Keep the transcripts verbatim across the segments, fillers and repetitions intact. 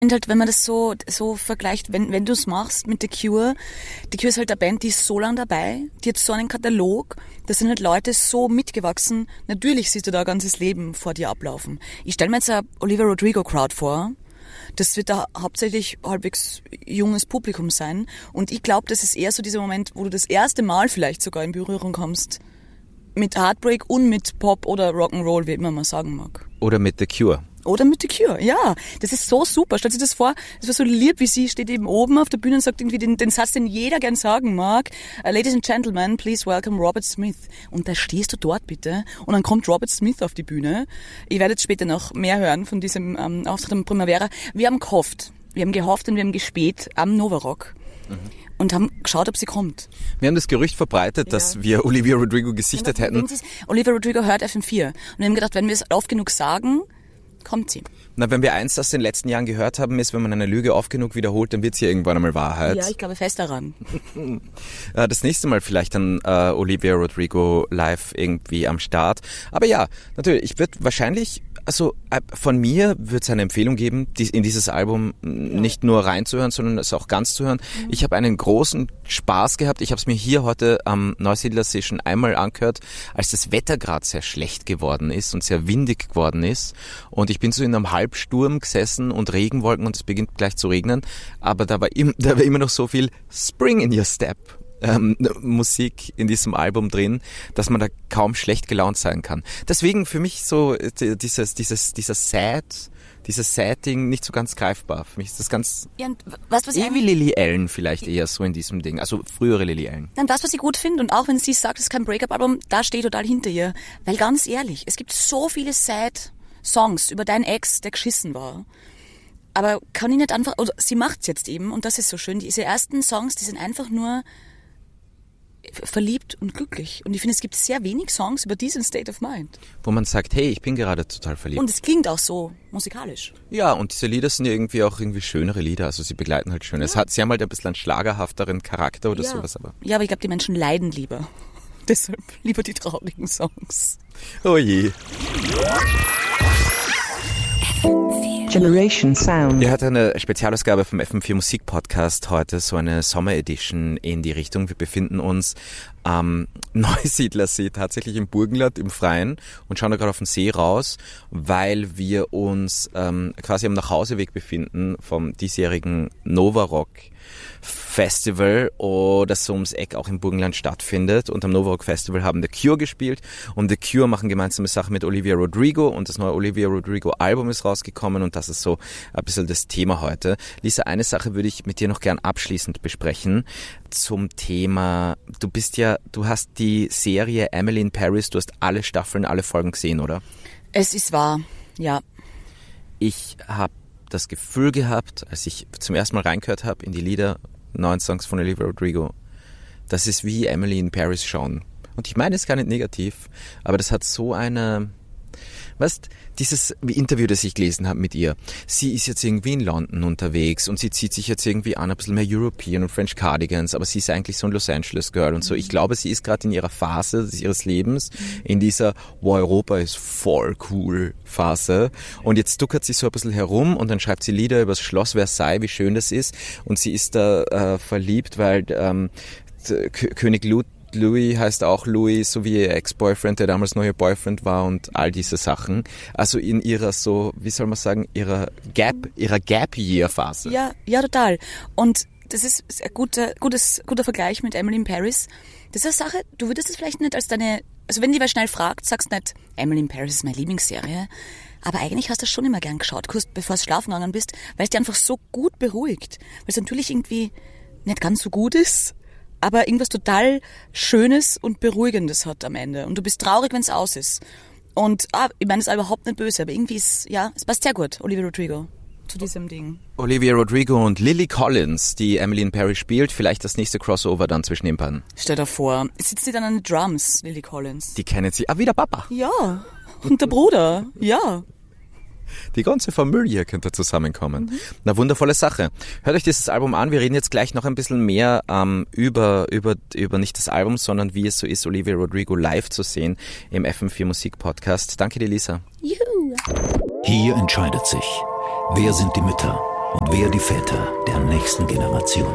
Und halt, wenn man das so, so vergleicht, wenn, wenn du es machst mit The Cure, The Cure ist halt eine Band, die ist so lange dabei, die hat so einen Katalog, da sind halt Leute so mitgewachsen, natürlich siehst du da ein ganzes Leben vor dir ablaufen. Ich stelle mir jetzt eine Olivia Rodrigo-Crowd vor, das wird da hauptsächlich halbwegs junges Publikum sein und ich glaube, das ist eher so dieser Moment, wo du das erste Mal vielleicht sogar in Berührung kommst mit Heartbreak und mit Pop oder Rock'n'Roll, wie immer man sagen mag. Oder mit The Cure. Oder mit The Cure, ja. Das ist so super. Stellt sich das vor, das war so lieb, wie sie steht eben oben auf der Bühne und sagt irgendwie den, den Satz, den jeder gern sagen mag. Uh, Ladies and Gentlemen, please welcome Robert Smith. Und da stehst du dort bitte und dann kommt Robert Smith auf die Bühne. Ich werde jetzt später noch mehr hören von diesem ähm, Auftritt am Primavera. Wir haben gehofft, wir haben gehofft und wir haben gespäht am Novarock. Mhm. Und haben geschaut, ob sie kommt. Wir haben das Gerücht verbreitet, ja. dass wir Olivia Rodrigo gesichtet ja, hätten. Olivia Rodrigo hört F M vier. Und wir haben gedacht, wenn wir es oft genug sagen, kommt sie. Na, wenn wir eins aus den letzten Jahren gehört haben, ist, wenn man eine Lüge oft genug wiederholt, dann wird sie irgendwann einmal Wahrheit. Ja, ich glaube fest daran. Das nächste Mal vielleicht dann äh, Olivia Rodrigo live irgendwie am Start. Aber ja, natürlich, ich würde wahrscheinlich, also äh, von mir wird es eine Empfehlung geben, die, in dieses Album ja. nicht nur reinzuhören, sondern es auch ganz zu hören. Mhm. Ich habe einen großen Spaß gehabt. Ich habe es mir hier heute am Neusiedler See schon einmal angehört, als das Wetter gerade sehr schlecht geworden ist und sehr windig geworden ist. Und ich bin so in einem Halbsturm gesessen und Regenwolken und es beginnt gleich zu regnen. Aber da war, im, da war immer noch so viel Spring in your step. Ähm, Musik in diesem Album drin, dass man da kaum schlecht gelaunt sein kann. Deswegen für mich so dieses, dieses, dieser Sad, dieses Sad-Ding nicht so ganz greifbar. Für mich ist das ganz, ja, und was, was eh wie Lily Allen vielleicht eher so in diesem Ding, also frühere Lily Allen. Dann das, was ich gut finde und auch wenn sie sagt, es ist kein Breakup-Album, da stehe ich total hinter ihr. Weil ganz ehrlich, es gibt so viele Sad-Songs über deinen Ex, der geschissen war. Aber kann ich nicht einfach, oder sie macht's jetzt eben und das ist so schön, diese ersten Songs, die sind einfach nur verliebt und glücklich. Und ich finde, es gibt sehr wenig Songs über diesen State of Mind. Wo man sagt, hey, ich bin gerade total verliebt. Und es klingt auch so musikalisch. Ja, und diese Lieder sind ja irgendwie auch irgendwie schönere Lieder. Also sie begleiten halt schön. Ja. Es hat, sie haben halt ein bisschen einen schlagerhafteren Charakter oder ja. sowas. Aber ja, aber ich glaube, die Menschen leiden lieber. Deshalb lieber die traurigen Songs. Oh je. Generation Sound. Ihr hört eine Spezialausgabe vom F M vier Musik Podcast heute, so eine Sommer Edition in die Richtung. Wir befinden uns am Neusiedlersee, tatsächlich im Burgenland, im Freien und schauen da gerade auf den See raus, weil wir uns ähm, quasi am Nachhauseweg befinden vom diesjährigen Novarock Festival, das so ums Eck auch im Burgenland stattfindet. Und am Novarock Festival haben The Cure gespielt und The Cure machen gemeinsame Sachen mit Olivia Rodrigo und das neue Olivia Rodrigo Album ist rausgekommen und das ist so ein bisschen das Thema heute. Lisa, eine Sache würde ich mit dir noch gern abschließend besprechen zum Thema, du bist ja, du hast die Serie Emily in Paris, du hast alle Staffeln, alle Folgen gesehen, oder? Es ist wahr, ja. Ich habe das Gefühl gehabt, als ich zum ersten Mal reingehört habe in die Lieder, neuen Songs von Olivia Rodrigo, das ist wie Emily in Paris schauen. Und ich meine es gar nicht negativ, aber das hat so eine, weißt, dieses Interview, das ich gelesen habe mit ihr, sie ist jetzt irgendwie in London unterwegs und sie zieht sich jetzt irgendwie an, ein bisschen mehr European und French Cardigans, aber sie ist eigentlich so ein Los Angeles Girl und so. Ich glaube, sie ist gerade in ihrer Phase ihres Lebens, in dieser, wo Europa ist voll cool Phase und jetzt duckert sie so ein bisschen herum und dann schreibt sie Lieder über das Schloss Versailles, wie schön das ist und sie ist da äh, verliebt, weil ähm, K- König Ludwig Louis heißt auch Louis, so wie ihr Ex-Boyfriend, der damals noch ihr Boyfriend war und all diese Sachen. Also in ihrer so, wie soll man sagen, ihrer Gap, ihrer Gap-Year-Phase. Ja, ja, total. Und das ist ein guter, gutes, guter Vergleich mit Emily in Paris. Das ist eine Sache, du würdest es vielleicht nicht als deine, also wenn die wer schnell fragt, sagst nicht, Emily in Paris ist meine Lieblingsserie. Aber eigentlich hast du schon immer gern geschaut, kurz bevor du schlafen gegangen bist, weil es dir einfach so gut beruhigt. Weil es natürlich irgendwie nicht ganz so gut ist, aber irgendwas total Schönes und Beruhigendes hat am Ende. Und du bist traurig, wenn es aus ist. Und ah, ich meine, es ist überhaupt nicht böse, aber irgendwie ist, ja, es passt sehr gut, Olivia Rodrigo, zu diesem Ding. Olivia Rodrigo und Lily Collins, die Emily in Paris spielt, vielleicht das nächste Crossover dann zwischen den beiden. Stell dir vor, sitzt sie dann an den Drums, Lily Collins. Die kennen sie, ah, wie der Papa. Ja, und der Bruder, ja. Die ganze Familie könnte zusammenkommen. Mhm. Na, wundervolle Sache. Hört euch dieses Album an. Wir reden jetzt gleich noch ein bisschen mehr ähm, über, über, über nicht das Album, sondern wie es so ist, Olivia Rodrigo live zu sehen im F M vier Musik Podcast. Danke dir, Lisa. Juhu. Hier entscheidet sich, wer sind die Mütter, Und wer die Väter der nächsten Generation?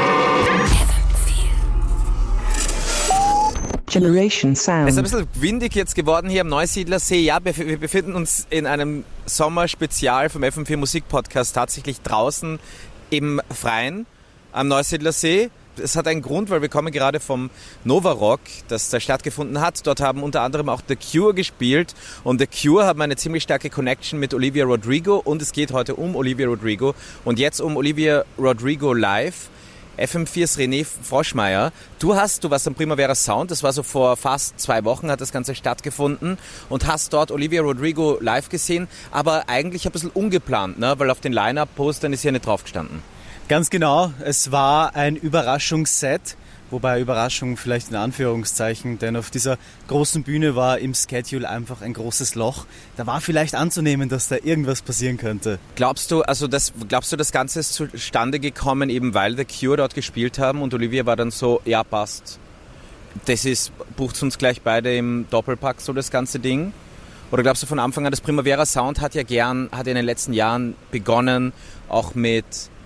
Generation Sound. Es ist ein bisschen windig jetzt geworden hier am Neusiedlersee. Ja, wir befinden uns in einem Sommerspezial vom F M vier Musikpodcast tatsächlich draußen im Freien am Neusiedlersee. Es hat einen Grund, weil wir kommen gerade vom Nova Rock, das da stattgefunden hat. Dort haben unter anderem auch The Cure gespielt und The Cure haben eine ziemlich starke Connection mit Olivia Rodrigo und es geht heute um Olivia Rodrigo und jetzt um Olivia Rodrigo live. F M viers René Froschmeier, du hast, du warst am Primavera Sound, das war so vor fast zwei Wochen, hat das Ganze stattgefunden und hast dort Olivia Rodrigo live gesehen, aber eigentlich ein bisschen ungeplant, ne? Weil auf den Line-Up-Postern ist ja nicht drauf gestanden. Ganz genau, es war ein Überraschungsset, wobei Überraschung vielleicht in Anführungszeichen, denn auf dieser großen Bühne war im Schedule einfach ein großes Loch. Da war vielleicht anzunehmen, dass da irgendwas passieren könnte. Glaubst du, also das, glaubst du, das Ganze ist zustande gekommen, eben weil The Cure dort gespielt haben und Olivia war dann so, ja passt, das ist, bucht uns gleich beide im Doppelpack so das ganze Ding? Oder glaubst du von Anfang an, das Primavera Sound hat ja gern, hat in den letzten Jahren begonnen, auch mit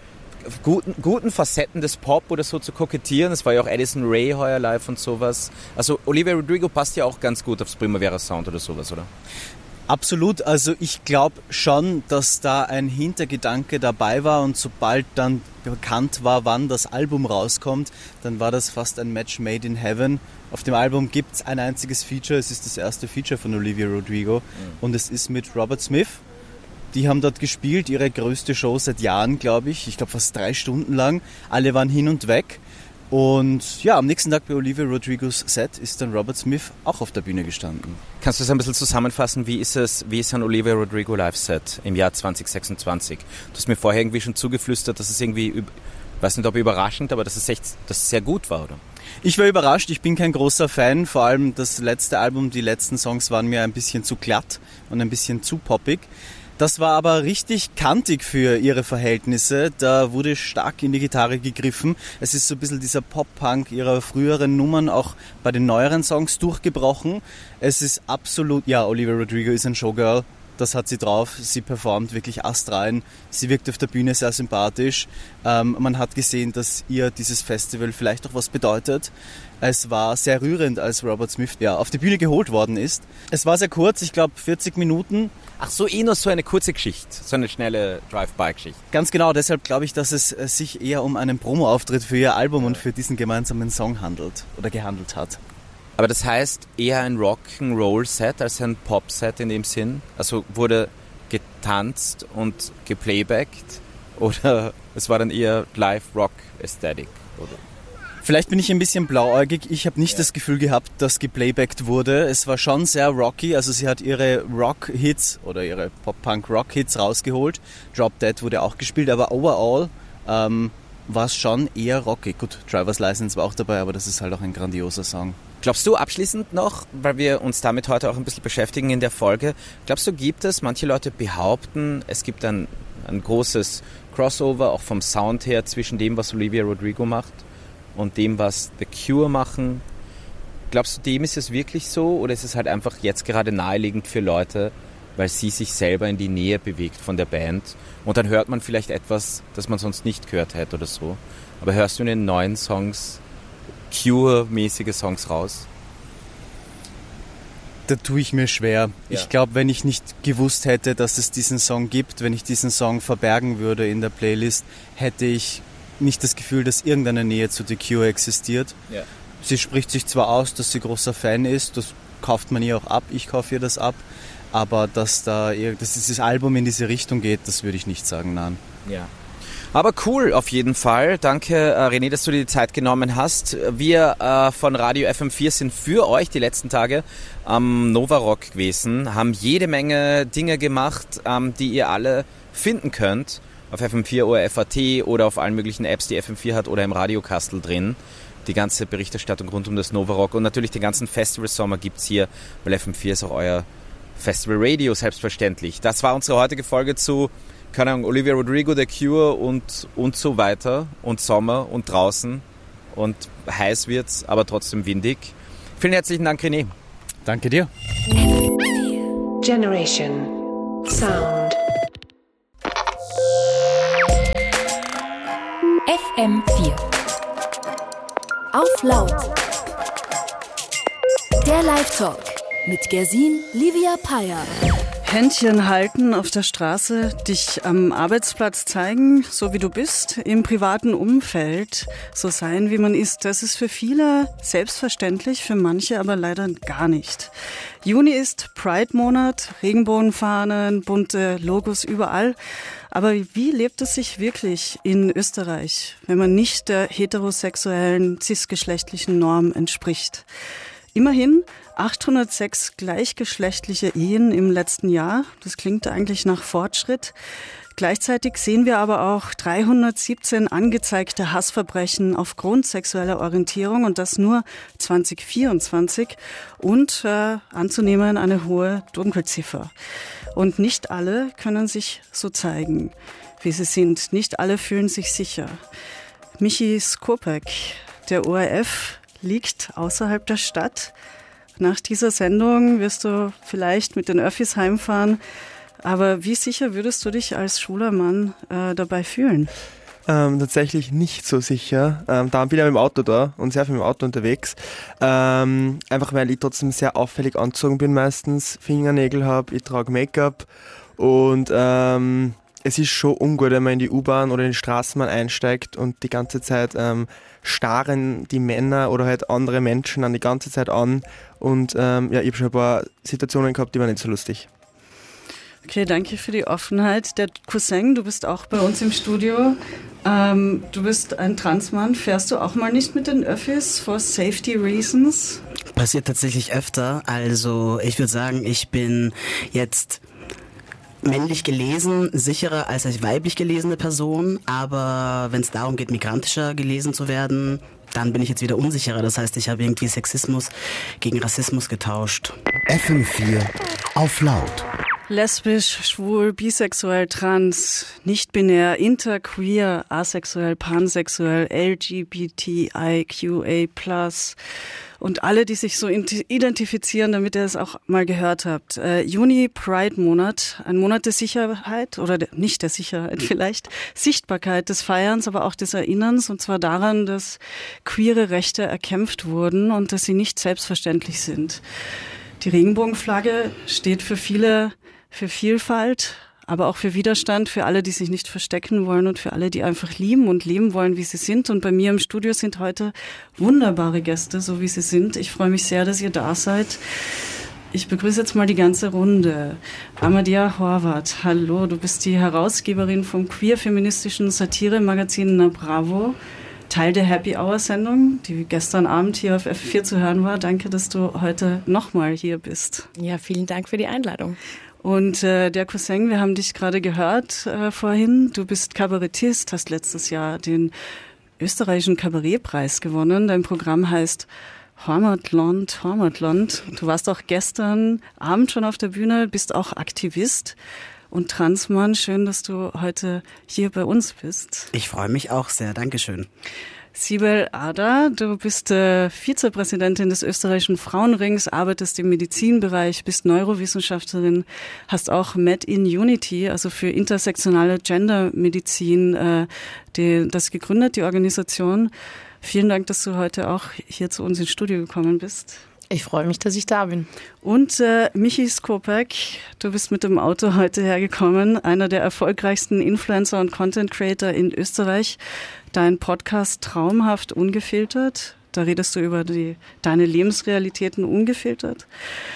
Guten, guten Facetten des Pop oder so zu kokettieren. Es war ja auch Addison Rae heuer live und sowas. Also Olivia Rodrigo passt ja auch ganz gut aufs Primavera Sound oder sowas, oder? Absolut, also ich glaube schon, dass da ein Hintergedanke dabei war und sobald dann bekannt war, wann das Album rauskommt, dann war das fast ein Match made in heaven. Auf dem Album gibt es ein einziges Feature, es ist das erste Feature von Olivia Rodrigo mhm. und es ist mit Robert Smith. Die haben dort gespielt, ihre größte Show seit Jahren, glaube ich. Ich glaube fast drei Stunden lang. Alle waren hin und weg. Und ja, am nächsten Tag bei Olivia Rodrigos Set ist dann Robert Smith auch auf der Bühne gestanden. Kannst du das ein bisschen zusammenfassen? Wie ist es, wie ist ein Olivia Rodrigo Live-Set im Jahr zwanzig sechsundzwanzig? Du hast mir vorher irgendwie schon zugeflüstert, dass es irgendwie, ich weiß nicht ob überraschend, aber dass es, echt, dass es sehr gut war, oder? Ich war überrascht, ich bin kein großer Fan. Vor allem das letzte Album, die letzten Songs waren mir ein bisschen zu glatt und ein bisschen zu poppig. Das war aber richtig kantig für ihre Verhältnisse. Da wurde stark in die Gitarre gegriffen. Es ist so ein bisschen dieser Pop-Punk ihrer früheren Nummern auch bei den neueren Songs durchgebrochen. Es ist absolut, ja, Olivia Rodrigo ist ein Showgirl. Das hat sie drauf. Sie performt wirklich astrein. Sie wirkt auf der Bühne sehr sympathisch. Ähm, man hat gesehen, dass ihr dieses Festival vielleicht auch was bedeutet. Es war sehr rührend, als Robert Smith ja, auf die Bühne geholt worden ist. Es war sehr kurz, ich glaube vierzig Minuten. Ach so, eh nur so eine kurze Geschichte, so eine schnelle Drive-By-Geschichte. Ganz genau, deshalb glaube ich, dass es sich eher um einen Promo-Auftritt für ihr Album und für diesen gemeinsamen Song handelt oder gehandelt hat. Aber das heißt eher ein Rock'n'Roll-Set als ein Pop-Set in dem Sinn? Also wurde getanzt und geplaybacked oder es war dann eher Live-Rock-Ästhetik, oder? Vielleicht bin ich ein bisschen blauäugig. Ich habe nicht ja. das Gefühl gehabt, dass geplaybacked wurde. Es war schon sehr rocky. Also sie hat ihre Rock-Hits oder ihre Pop-Punk-Rock-Hits rausgeholt. Drop Dead wurde auch gespielt, aber overall ähm, war es schon eher rocky. Gut, Driver's License war auch dabei, aber das ist halt auch ein grandioser Song. Glaubst du abschließend noch, weil wir uns damit heute auch ein bisschen beschäftigen in der Folge, glaubst du, gibt es, manche Leute behaupten, es gibt ein, ein großes Crossover, auch vom Sound her, zwischen dem, was Olivia Rodrigo macht und dem, was The Cure machen. Glaubst du, dem ist es wirklich so oder ist es halt einfach jetzt gerade naheliegend für Leute, weil sie sich selber in die Nähe bewegt von der Band und dann hört man vielleicht etwas, das man sonst nicht gehört hätte oder so. Aber hörst du in den neuen Songs Cure-mäßige Songs raus? Da tue ich mir schwer. Ja. Ich glaube, wenn ich nicht gewusst hätte, dass es diesen Song gibt, wenn ich diesen Song verbergen würde in der Playlist, hätte ich nicht das Gefühl, dass irgendeine Nähe zu The Cure existiert. Ja. Sie spricht sich zwar aus, dass sie großer Fan ist, das kauft man ihr auch ab, ich kaufe ihr das ab, aber dass da dass dieses Album in diese Richtung geht, das würde ich nicht sagen, nein. Ja. Aber cool auf jeden Fall. Danke, äh, René, dass du dir die Zeit genommen hast. Wir äh, von Radio F M vier sind für euch die letzten Tage am Nova Rock gewesen, haben jede Menge Dinge gemacht, ähm, die ihr alle finden könnt auf F M vier O R F A T oder auf allen möglichen Apps, die F M vier hat oder im Radiokastel drin. Die ganze Berichterstattung rund um das Nova Rock und natürlich den ganzen Festival-Sommer gibt's hier, weil F M vier ist auch euer Festival Radio, selbstverständlich. Das war unsere heutige Folge zu, keine Ahnung, Olivia Rodrigo, The Cure und, und so weiter und Sommer und draußen und heiß wird's, aber trotzdem windig. Vielen herzlichen Dank, René. Danke dir. Generation Sound. F M vier. Auf laut. Der Live-Talk mit Gersin Livia Payer. Händchen halten auf der Straße, dich am Arbeitsplatz zeigen, so wie du bist, im privaten Umfeld, so sein, wie man ist. Das ist für viele selbstverständlich, für manche aber leider gar nicht. Juni ist Pride-Monat, Regenbogenfahnen, bunte Logos überall. Aber wie lebt es sich wirklich in Österreich, wenn man nicht der heterosexuellen, cisgeschlechtlichen Norm entspricht? Immerhin achthundertsechs gleichgeschlechtliche Ehen im letzten Jahr. Das klingt eigentlich nach Fortschritt. Gleichzeitig sehen wir aber auch dreihundertsiebzehn angezeigte Hassverbrechen aufgrund sexueller Orientierung und das nur zwanzig vierundzwanzig und äh, anzunehmen eine hohe Dunkelziffer. Und nicht alle können sich so zeigen, wie sie sind. Nicht alle fühlen sich sicher. Michi Skopek, der O R F, liegt außerhalb der Stadt. Nach dieser Sendung wirst du vielleicht mit den Öffis heimfahren. Aber wie sicher würdest du dich als schwuler Mann äh, dabei fühlen? Ähm, tatsächlich nicht so sicher. Ähm, da bin ich mit dem Auto da und sehr viel mit dem Auto unterwegs. Ähm, einfach weil ich trotzdem sehr auffällig angezogen bin meistens, Fingernägel habe, ich trage Make-up und ähm, es ist schon ungut, wenn man in die U-Bahn oder in die Straßenbahn einsteigt und die ganze Zeit ähm, starren die Männer oder halt andere Menschen dann die ganze Zeit an und ähm, ja, ich habe schon ein paar Situationen gehabt, die waren nicht so lustig. Okay, danke für die Offenheit. Der Cousin, du bist auch bei uns im Studio. Ähm, du bist ein Transmann. Fährst du auch mal nicht mit den Öffis for safety reasons? Passiert tatsächlich öfter. Also ich würde sagen, ich bin jetzt männlich gelesen, sicherer als als weiblich gelesene Person. Aber wenn es darum geht, migrantischer gelesen zu werden, dann bin ich jetzt wieder unsicherer. Das heißt, ich habe irgendwie Sexismus gegen Rassismus getauscht. F M vier auf laut. Lesbisch, schwul, bisexuell, trans, nicht-binär, interqueer, asexuell, pansexuell, L G B T I Q A plus und alle, die sich so identifizieren, damit ihr es auch mal gehört habt. Äh, Juni, Pride-Monat, ein Monat der Sicherheit oder der, nicht der Sicherheit vielleicht, Sichtbarkeit des Feierns, aber auch des Erinnerns und zwar daran, dass queere Rechte erkämpft wurden und dass sie nicht selbstverständlich sind. Die Regenbogenflagge steht für viele für Vielfalt, aber auch für Widerstand, für alle, die sich nicht verstecken wollen und für alle, die einfach lieben und leben wollen, wie sie sind. Und bei mir im Studio sind heute wunderbare Gäste, so wie sie sind. Ich freue mich sehr, dass ihr da seid. Ich begrüße jetzt mal die ganze Runde. Amadia Horvath, hallo, du bist die Herausgeberin vom queer-feministischen Satire-Magazin Na Bravo, Teil der Happy Hour-Sendung, die gestern Abend hier auf F vier zu hören war. Danke, dass du heute nochmal hier bist. Ja, vielen Dank für die Einladung. Und äh, der Cousin, wir haben dich gerade gehört äh, vorhin, du bist Kabarettist, hast letztes Jahr den österreichischen Kabarettpreis gewonnen. Dein Programm heißt Heimatland, Heimatland. Du warst auch gestern Abend schon auf der Bühne, bist auch Aktivist und Transmann. Schön, dass du heute hier bei uns bist. Ich freue mich auch sehr, Dankeschön. Sibel Ada, du bist äh, Vizepräsidentin des österreichischen Frauenrings, arbeitest im Medizinbereich, bist Neurowissenschaftlerin, hast auch Med in Unity, also für intersektionale Gendermedizin, äh, die, das gegründet, die Organisation. Vielen Dank, dass du heute auch hier zu uns ins Studio gekommen bist. Ich freue mich, dass ich da bin. Und äh, Michi Skopek, du bist mit dem Auto heute hergekommen, einer der erfolgreichsten Influencer und Content Creator in Österreich. Dein Podcast Traumhaft ungefiltert, da redest du über die, deine Lebensrealitäten ungefiltert.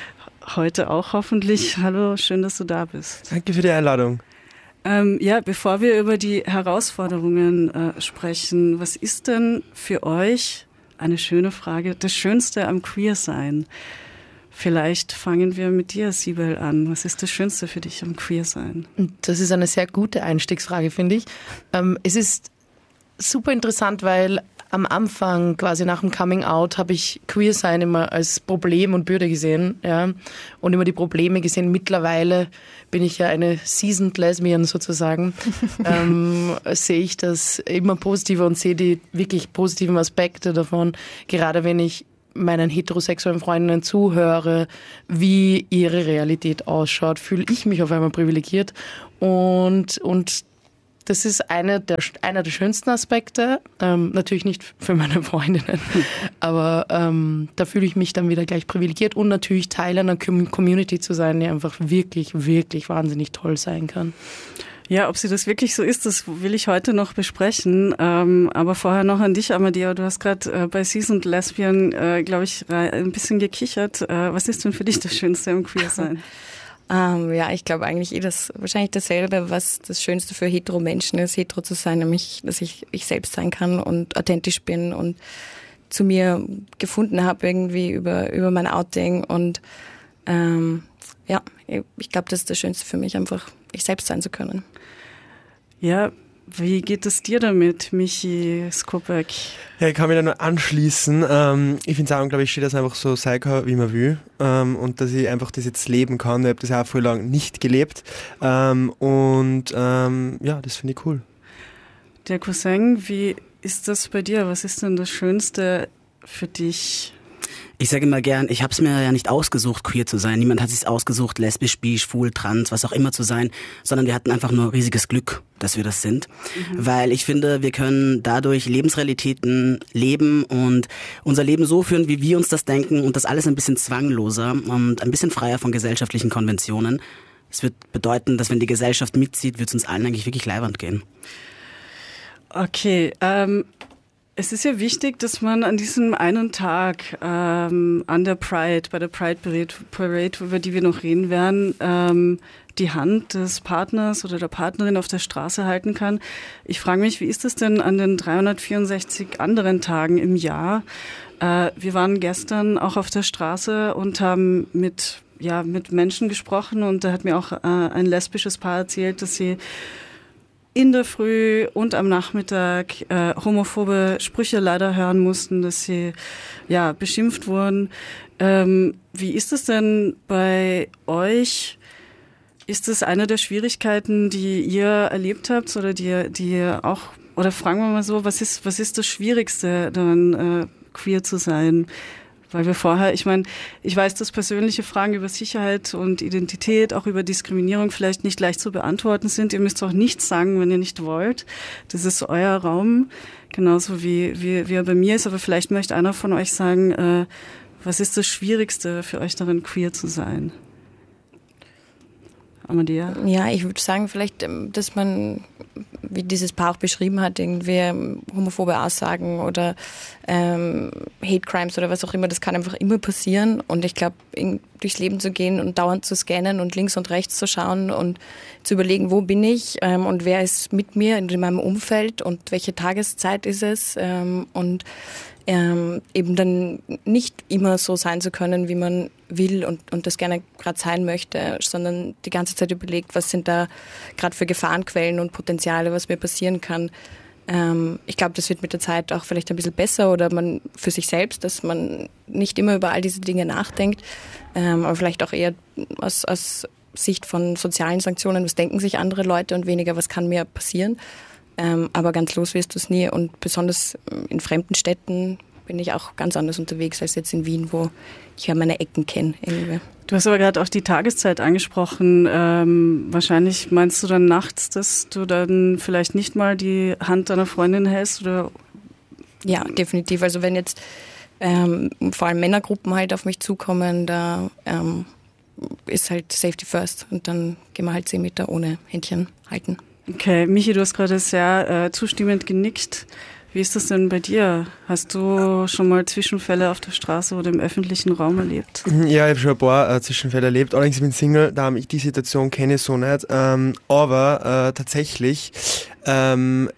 Heute auch hoffentlich. Hallo, schön, dass du da bist. Danke für die Einladung. Ähm, ja, bevor wir über die Herausforderungen äh, sprechen, was ist denn für euch, eine schöne Frage, das Schönste am Queersein? Vielleicht fangen wir mit dir, Sibel, an. Was ist das Schönste für dich am Queersein? Das ist eine sehr gute Einstiegsfrage, finde ich. Ähm, es ist super interessant, weil am Anfang, quasi nach dem Coming Out, habe ich Queersein immer als Problem und Bürde gesehen, ja, und immer die Probleme gesehen. Mittlerweile bin ich ja eine seasoned Lesbian sozusagen, ähm, sehe ich das immer positiver und sehe die wirklich positiven Aspekte davon, gerade wenn ich meinen heterosexuellen Freundinnen zuhöre, wie ihre Realität ausschaut, fühle ich mich auf einmal privilegiert und, und Das ist eine der, einer der schönsten Aspekte. Ähm, natürlich nicht für meine Freundinnen, aber ähm, da fühle ich mich dann wieder gleich privilegiert und natürlich Teil einer Community zu sein, die einfach wirklich, wirklich wahnsinnig toll sein kann. Ja, ob sie das wirklich so ist, das will ich heute noch besprechen. Ähm, aber vorher noch an dich, Amadea. Du hast gerade äh, bei Seasoned Lesbian, äh, glaube ich, ein bisschen gekichert. Äh, was ist denn für dich das Schönste im Queer-Sein? Ähm, ja, ich glaube eigentlich eh das wahrscheinlich dasselbe, was das Schönste für hetero Menschen ist, hetero zu sein, nämlich, dass ich ich selbst sein kann und authentisch bin und zu mir gefunden habe irgendwie über über mein Outing und ähm, ja, ich glaube, das ist das Schönste für mich, einfach ich selbst sein zu können. Ja, wie geht es dir damit, Michi Skopek? Ja, ich kann mich da nur anschließen. Ähm, ich finde es auch unglaublich schön, dass man einfach so sein kann, wie man will. Ähm, und dass ich einfach das jetzt leben kann. Ich habe das auch voll lang nicht gelebt. Ähm, und ähm, ja, das finde ich cool. Der Cousin, wie ist das bei dir? Was ist denn das Schönste für dich? Ich sage immer gern, ich habe es mir ja nicht ausgesucht, queer zu sein. Niemand hat es sich ausgesucht, lesbisch, bi, schwul, trans, was auch immer zu sein, sondern wir hatten einfach nur riesiges Glück, dass wir das sind. Mhm. Weil ich finde, wir können dadurch Lebensrealitäten leben und unser Leben so führen, wie wir uns das denken und das alles ein bisschen zwangloser und ein bisschen freier von gesellschaftlichen Konventionen. Es wird bedeuten, dass wenn die Gesellschaft mitzieht, wird es uns allen eigentlich wirklich leiwand gehen. Okay, ähm... es ist ja wichtig, dass man an diesem einen Tag ähm, an der Pride, bei der Pride Parade, über die wir noch reden werden, ähm, die Hand des Partners oder der Partnerin auf der Straße halten kann. Ich frage mich, wie ist das denn an den dreihundertvierundsechzig anderen Tagen im Jahr? Äh, wir waren gestern auch auf der Straße und haben mit, ja, mit Menschen gesprochen und da hat mir auch äh, ein lesbisches Paar erzählt, dass sie in der Früh und am Nachmittag äh, homophobe Sprüche leider hören mussten, dass sie ja beschimpft wurden. Ähm, wie ist es denn bei euch? Ist das eine der Schwierigkeiten, die ihr erlebt habt oder die, die ihr auch, oder fragen wir mal so, was ist, was ist das Schwierigste daran, äh, queer zu sein? Weil wir vorher, ich meine, ich weiß, dass persönliche Fragen über Sicherheit und Identität, auch über Diskriminierung vielleicht nicht leicht zu beantworten sind. Ihr müsst auch nichts sagen, wenn ihr nicht wollt. Das ist euer Raum, genauso wie, wie, wie er bei mir ist. Aber vielleicht möchte einer von euch sagen, äh, was ist das Schwierigste für euch darin, queer zu sein? Amadea? Ja, ich würde sagen vielleicht, dass man, wie dieses Paar auch beschrieben hat, irgendwie homophobe Aussagen oder ähm, Hate Crimes oder was auch immer, das kann einfach immer passieren. Und ich glaube, durchs Leben zu gehen und dauernd zu scannen und links und rechts zu schauen und zu überlegen, wo bin ich ähm, und wer ist mit mir in meinem Umfeld und welche Tageszeit ist es ähm, und Ähm, eben dann nicht immer so sein zu können, wie man will und, und das gerne gerade sein möchte, sondern die ganze Zeit überlegt, was sind da gerade für Gefahrenquellen und Potenziale, was mir passieren kann. Ähm, ich glaube, das wird mit der Zeit auch vielleicht ein bisschen besser oder man für sich selbst, dass man nicht immer über all diese Dinge nachdenkt, ähm, aber vielleicht auch eher aus, aus Sicht von sozialen Sanktionen, was denken sich andere Leute und weniger, was kann mir passieren. Ähm, aber ganz los wirst du es nie und besonders in fremden Städten bin ich auch ganz anders unterwegs als jetzt in Wien, wo ich ja meine Ecken kenne. Irgendwie. Du hast aber gerade auch die Tageszeit angesprochen. Ähm, wahrscheinlich meinst du dann nachts, dass du dann vielleicht nicht mal die Hand deiner Freundin hältst? Oder? Ja, definitiv. Also wenn jetzt ähm, vor allem Männergruppen halt auf mich zukommen, da ähm, ist halt Safety First und dann gehen wir halt zehn Meter ohne Händchen halten. Okay, Michi, du hast gerade sehr äh, zustimmend genickt. Wie ist das denn bei dir? Hast du schon mal Zwischenfälle auf der Straße oder im öffentlichen Raum erlebt? Ja, ich habe schon ein paar äh, Zwischenfälle erlebt. Allerdings ich bin Single, da ich die Situation kenne ich so nicht. Ähm, aber äh, tatsächlich, ähm,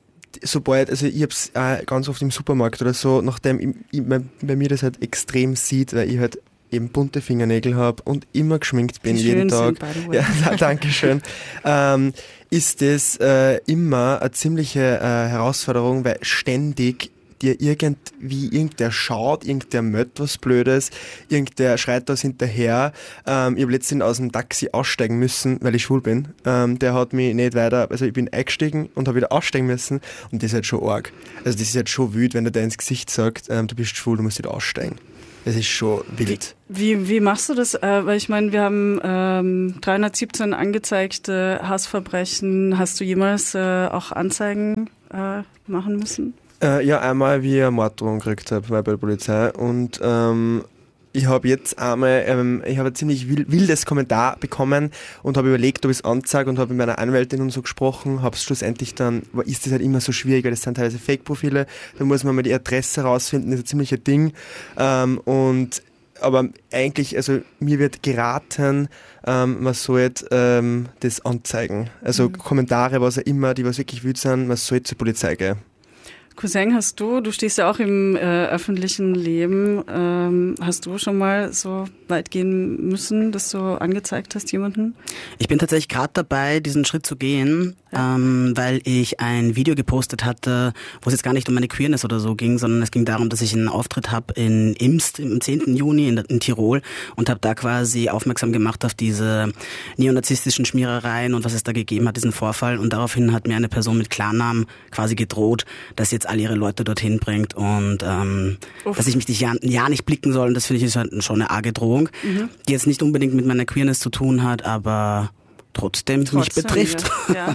sobald, also ich habe es äh, ganz oft im Supermarkt oder so, nachdem ich, ich, bei mir das halt extrem sieht, weil ich halt eben bunte Fingernägel habe und immer geschminkt bin, die jeden Tag. Sind, by the way. Ja, danke schön. ähm, ist das äh, immer eine ziemliche äh, Herausforderung, weil ständig dir irgendwie irgendwer schaut, irgendwer mögt was Blödes, irgendwer schreit das hinterher. Ähm, ich habe letztens aus dem Taxi aussteigen müssen, weil ich schwul bin. Ähm, der hat mich nicht weiter, also ich bin eingestiegen und habe wieder aussteigen müssen und das ist halt schon arg. Also das ist halt schon wütend, wenn der dir ins Gesicht sagt, ähm, du bist schwul, du musst wieder aussteigen. es ist schon wild. Wie, wie machst du das? Äh, weil ich meine, wir haben ähm, dreihundertsiebzehn angezeigte Hassverbrechen. Hast du jemals äh, auch Anzeigen äh, machen müssen? Äh, ja, einmal wie ich eine Morddrohung gekriegt habe bei der Polizei und ähm, ich habe jetzt einmal, ähm, ich habe ein ziemlich wildes Kommentar bekommen und habe überlegt, ob ich es anzeige und habe mit meiner Anwältin und so gesprochen, habe es schlussendlich dann, ist das halt immer so schwierig, weil das sind teilweise Fake-Profile, da muss man mal die Adresse rausfinden, das ist ein ziemlicher Ding ähm, und aber eigentlich, also mir wird geraten, ähm, man sollte ähm, das anzeigen, also mhm. Kommentare, was auch immer, die was wirklich wild sind, man sollte zur Polizei gehen. Cousin, hast du, du stehst ja auch im äh, öffentlichen Leben, ähm, hast du schon mal so weit gehen müssen, dass du angezeigt hast jemanden? Ich bin tatsächlich gerade dabei, diesen Schritt zu gehen, ja. ähm, weil ich ein Video gepostet hatte, wo es jetzt gar nicht um meine Queerness oder so ging, sondern es ging darum, dass ich einen Auftritt habe in Imst am zehnten Juni in, in Tirol und habe da quasi aufmerksam gemacht auf diese neonazistischen Schmierereien und was es da gegeben hat, diesen Vorfall. Und daraufhin hat mir eine Person mit Klarnamen quasi gedroht, dass jetzt alle ihre Leute dorthin bringt und ähm, dass ich mich dich ja, ja nicht blicken soll. Und das finde ich ist halt schon eine arge Drohung, mhm. die jetzt nicht unbedingt mit meiner Queerness zu tun hat, aber trotzdem, trotzdem mich betrifft. Ja. Ja.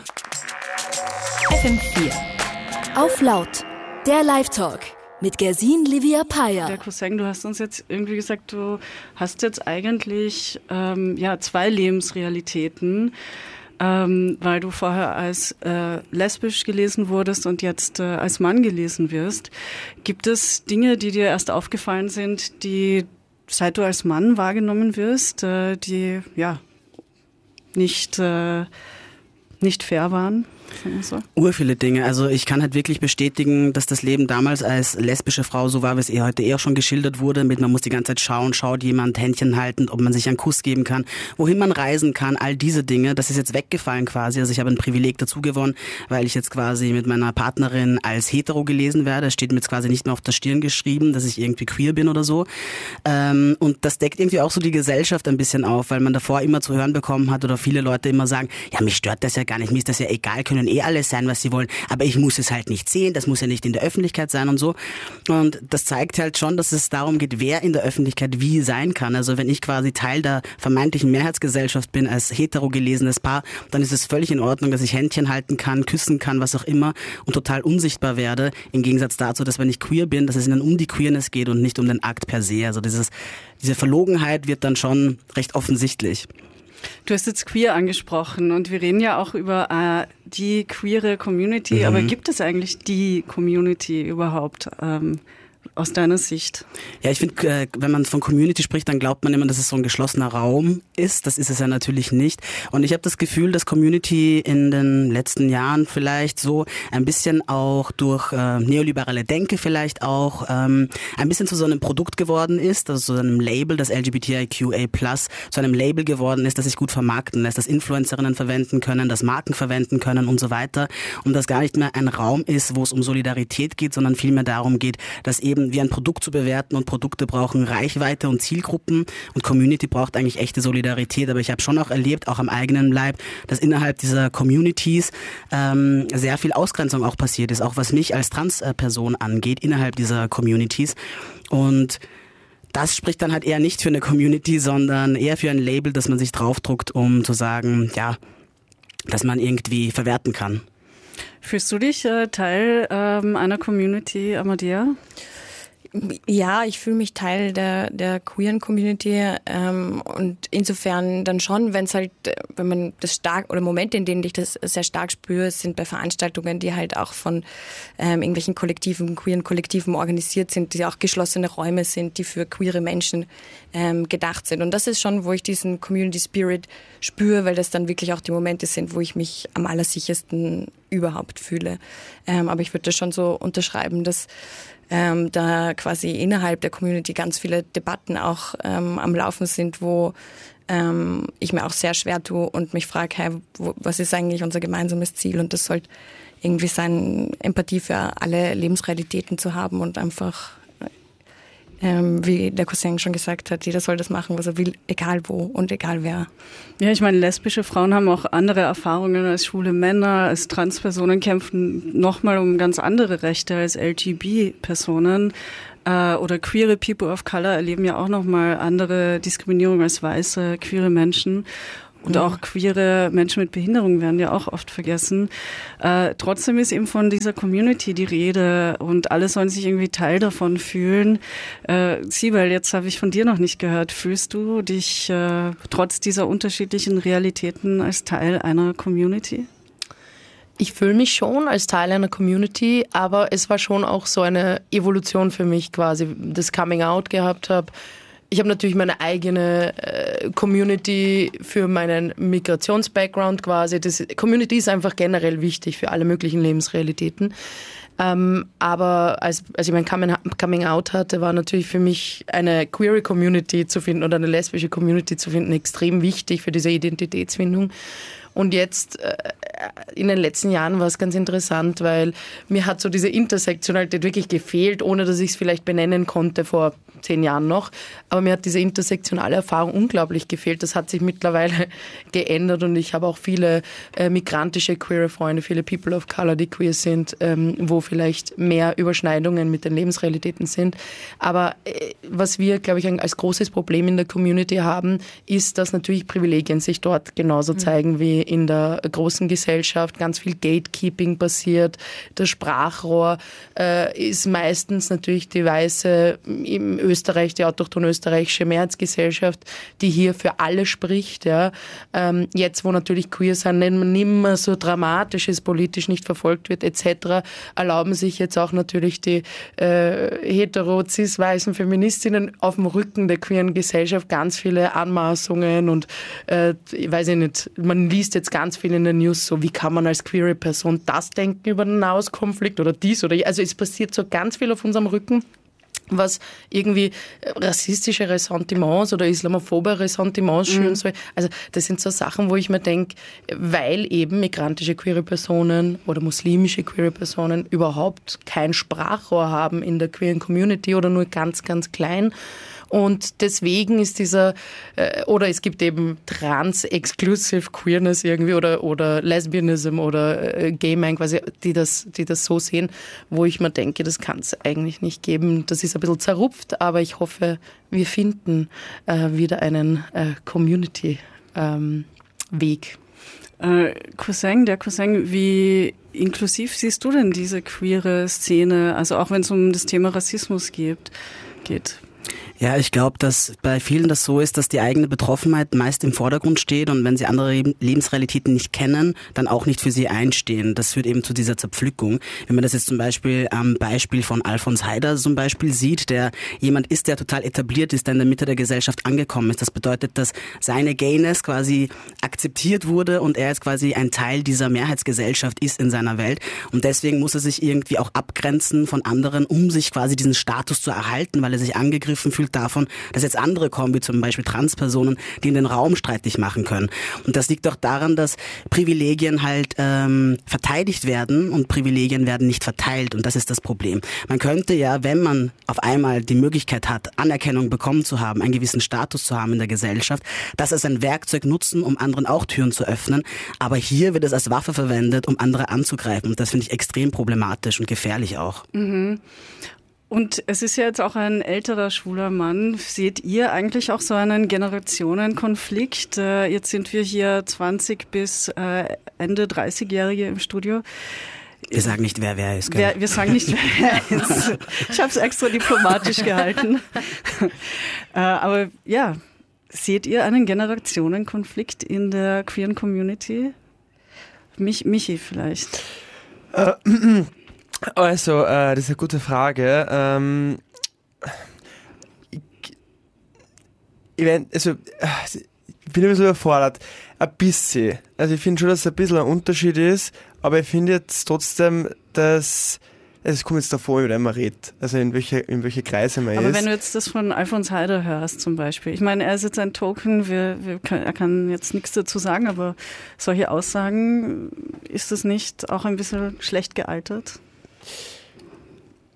F M vier. Auf laut. Der Live-Talk mit Gersin Livia Paya. Der Cousin, du hast uns jetzt irgendwie gesagt, du hast jetzt eigentlich ähm, ja, zwei Lebensrealitäten. Ähm, weil du vorher als äh, lesbisch gelesen wurdest und jetzt äh, als Mann gelesen wirst. Gibt es Dinge, die dir erst aufgefallen sind, die seit du als Mann wahrgenommen wirst, äh, die ja nicht, äh, nicht fair waren? So. Ur viele Dinge. Also ich kann halt wirklich bestätigen, dass das Leben damals als lesbische Frau so war, wie es eh heute eher schon geschildert wurde, mit man muss die ganze Zeit schauen, schaut jemand, Händchen halten, ob man sich einen Kuss geben kann, wohin man reisen kann, all diese Dinge, das ist jetzt weggefallen quasi. Also ich habe ein Privileg dazu gewonnen, weil ich jetzt quasi mit meiner Partnerin als hetero gelesen werde. Es steht mir jetzt quasi nicht mehr auf der Stirn geschrieben, dass ich irgendwie queer bin oder so. Ähm, und das deckt irgendwie auch so die Gesellschaft ein bisschen auf, weil man davor immer zu hören bekommen hat oder viele Leute immer sagen, ja, mich stört das ja gar nicht, mir ist das ja egal, können eh alles sein, was sie wollen, aber ich muss es halt nicht sehen, das muss ja nicht in der Öffentlichkeit sein und so. Und das zeigt halt schon, dass es darum geht, wer in der Öffentlichkeit wie sein kann. Also wenn ich quasi Teil der vermeintlichen Mehrheitsgesellschaft bin, als hetero gelesenes Paar, dann ist es völlig in Ordnung, dass ich Händchen halten kann, küssen kann, was auch immer und total unsichtbar werde, im Gegensatz dazu, dass wenn ich queer bin, dass es ihnen um die Queerness geht und nicht um den Akt per se. Also dieses, diese Verlogenheit wird dann schon recht offensichtlich. Du hast jetzt queer angesprochen und wir reden ja auch über äh, die queere Community, mhm. aber gibt es eigentlich die Community überhaupt ähm, aus deiner Sicht? Ja, ich finde, äh, wenn man von Community spricht, dann glaubt man immer, dass es so ein geschlossener Raum ist. Das ist es ja natürlich nicht. Und ich habe das Gefühl, dass Community in den letzten Jahren vielleicht so ein bisschen auch durch äh, neoliberale Denke vielleicht auch ähm, ein bisschen zu so einem Produkt geworden ist, also zu einem Label, das L G B T I Q A plus, zu einem Label geworden ist, das sich gut vermarkten lässt, das Influencerinnen verwenden können, das Marken verwenden können und so weiter. Und das gar nicht mehr ein Raum ist, wo es um Solidarität geht, sondern vielmehr darum geht, dass eben wie ein Produkt zu bewerten und Produkte brauchen Reichweite und Zielgruppen und Community braucht eigentlich echte Solidarität. Aber ich habe schon auch erlebt, auch am eigenen Leib, dass innerhalb dieser Communities ähm, sehr viel Ausgrenzung auch passiert ist, auch was mich als Transperson angeht, innerhalb dieser Communities. Und das spricht dann halt eher nicht für eine Community, sondern eher für ein Label, das man sich draufdruckt, um zu sagen, ja, dass man irgendwie verwerten kann. Fühlst du dich äh, Teil ähm, einer Community, Amadea? Ja, ich fühle mich Teil der, der queeren Community ähm, und insofern dann schon, wenn es halt, wenn man das stark, oder Momente, in denen ich das sehr stark spüre, sind bei Veranstaltungen, die halt auch von ähm, irgendwelchen Kollektiven, queeren Kollektiven organisiert sind, die auch geschlossene Räume sind, die für queere Menschen ähm, gedacht sind. Und das ist schon, wo ich diesen Community Spirit spüre, weil das dann wirklich auch die Momente sind, wo ich mich am allersichersten überhaupt fühle. Ähm, aber ich würde das schon so unterschreiben, dass Ähm, da quasi innerhalb der Community ganz viele Debatten auch ähm, am Laufen sind, wo ähm, ich mir auch sehr schwer tue und mich frage, hey, wo, was ist eigentlich unser gemeinsames Ziel? Und das sollte irgendwie sein, Empathie für alle Lebensrealitäten zu haben und einfach ähm, wie der Cousin schon gesagt hat, jeder soll das machen, was er will, egal wo und egal wer. Ja, ich meine, lesbische Frauen haben auch andere Erfahrungen als schwule Männer, als Transpersonen kämpfen nochmal um ganz andere Rechte als L G B T-Personen. Oder queere People of Color erleben ja auch nochmal andere Diskriminierung als weiße, queere Menschen. Und auch queere Menschen mit Behinderung werden ja auch oft vergessen. Äh, trotzdem ist eben von dieser Community die Rede und alle sollen sich irgendwie Teil davon fühlen. Äh, Sibel, jetzt habe ich von dir noch nicht gehört. Fühlst du dich äh, trotz dieser unterschiedlichen Realitäten als Teil einer Community? Ich fühle mich schon als Teil einer Community, aber es war schon auch so eine Evolution für mich quasi, das Coming Out gehabt habe. Ich habe natürlich meine eigene äh, Community für meinen Migrations-Background quasi. Das, Community ist einfach generell wichtig für alle möglichen Lebensrealitäten. Ähm, aber als, als ich mein Coming Out hatte, war natürlich für mich eine queere Community zu finden oder eine lesbische Community zu finden extrem wichtig für diese Identitätsfindung. Und jetzt äh, in den letzten Jahren war es ganz interessant, weil mir hat so diese Intersektionalität wirklich gefehlt, ohne dass ich es vielleicht benennen konnte vor zehn Jahren noch. Aber mir hat diese intersektionale Erfahrung unglaublich gefehlt. Das hat sich mittlerweile geändert und ich habe auch viele äh, migrantische queere Freunde, viele People of Color, die queer sind, ähm, wo vielleicht mehr Überschneidungen mit den Lebensrealitäten sind. Aber äh, was wir, glaube ich, als großes Problem in der Community haben, ist, dass natürlich Privilegien sich dort genauso mhm. zeigen wie in der großen Gesellschaft. Ganz viel Gatekeeping passiert. Das Sprachrohr äh, ist meistens natürlich die weiße, im Österreich, die autochthon österreichische Mehrheitsgesellschaft, die hier für alle spricht. Ja. Ähm, jetzt, wo natürlich queer sein nicht mehr so dramatisch ist, politisch nicht verfolgt wird, et cetera, erlauben sich jetzt auch natürlich die äh, hetero, cis, weißen Feministinnen auf dem Rücken der queeren Gesellschaft ganz viele Anmaßungen und äh, ich weiß ich nicht, man liest jetzt ganz viel in den News, so wie kann man als queere Person das denken über den Nahostkonflikt oder dies oder also es passiert so ganz viel auf unserem Rücken, was irgendwie rassistische Ressentiments oder islamophobe Ressentiments schüren mhm. soll. Also das sind so Sachen, wo ich mir denke, weil eben migrantische queere Personen oder muslimische queere Personen überhaupt kein Sprachrohr haben in der queeren Community oder nur ganz, ganz klein. Und deswegen ist dieser, äh, oder es gibt eben Trans-Exclusive Queerness irgendwie oder, oder Lesbianism oder äh, Gay Man quasi, die das, die das so sehen, wo ich mir denke, das kann es eigentlich nicht geben. Das ist ein bisschen zerrupft, aber ich hoffe, wir finden äh, wieder einen äh, Community-Weg. Ähm, äh, Cousin, der Cousin, wie inklusiv siehst du denn diese queere Szene, also auch wenn es um das Thema Rassismus geht? geht? Ja, ich glaube, dass bei vielen das so ist, dass die eigene Betroffenheit meist im Vordergrund steht und wenn sie andere Lebensrealitäten nicht kennen, dann auch nicht für sie einstehen. Das führt eben zu dieser Zerpflückung. Wenn man das jetzt zum Beispiel am Beispiel von Alfons Haider zum Beispiel sieht, der jemand ist, der total etabliert ist, der in der Mitte der Gesellschaft angekommen ist. Das bedeutet, dass seine Gayness quasi akzeptiert wurde und er jetzt quasi ein Teil dieser Mehrheitsgesellschaft ist in seiner Welt. Und deswegen muss er sich irgendwie auch abgrenzen von anderen, um sich quasi diesen Status zu erhalten, weil er sich angegriffen fühlt davon, dass jetzt andere kommen, wie zum Beispiel Transpersonen, die in den Raum streitig machen können. Und das liegt auch daran, dass Privilegien halt ähm, verteidigt werden und Privilegien werden nicht verteilt. Und das ist das Problem. Man könnte ja, wenn man auf einmal die Möglichkeit hat, Anerkennung bekommen zu haben, einen gewissen Status zu haben in der Gesellschaft, das als ein Werkzeug nutzen, um anderen auch Türen zu öffnen. Aber hier wird es als Waffe verwendet, um andere anzugreifen. Und das finde ich extrem problematisch und gefährlich auch. Mhm. Und es ist ja jetzt auch ein älterer schwuler Mann. Seht ihr eigentlich auch so einen Generationenkonflikt? Jetzt sind wir hier zwanzig bis Ende dreißigjährige im Studio. Wir sagen nicht, wer wer ist. Gell? Wer, wir sagen nicht, wer wer ist. Ich habe es extra diplomatisch gehalten. Aber ja, seht ihr einen Generationenkonflikt in der queeren Community? Mich, Michi vielleicht. Äh, Also, äh, das ist eine gute Frage. Ähm, ich, ich, mein, also, ich bin ein bisschen überfordert. Ein bisschen. Also ich finde schon, dass es ein bisschen ein Unterschied ist, aber ich finde jetzt trotzdem, dass es kommt jetzt davor, über den man redet, also in welche, in welche Kreise man aber ist. Aber wenn du jetzt das von Alfons Haider hörst zum Beispiel, ich meine, er ist jetzt ein Token, wir, wir kann, er kann jetzt nichts dazu sagen, aber solche Aussagen, ist das nicht auch ein bisschen schlecht gealtert?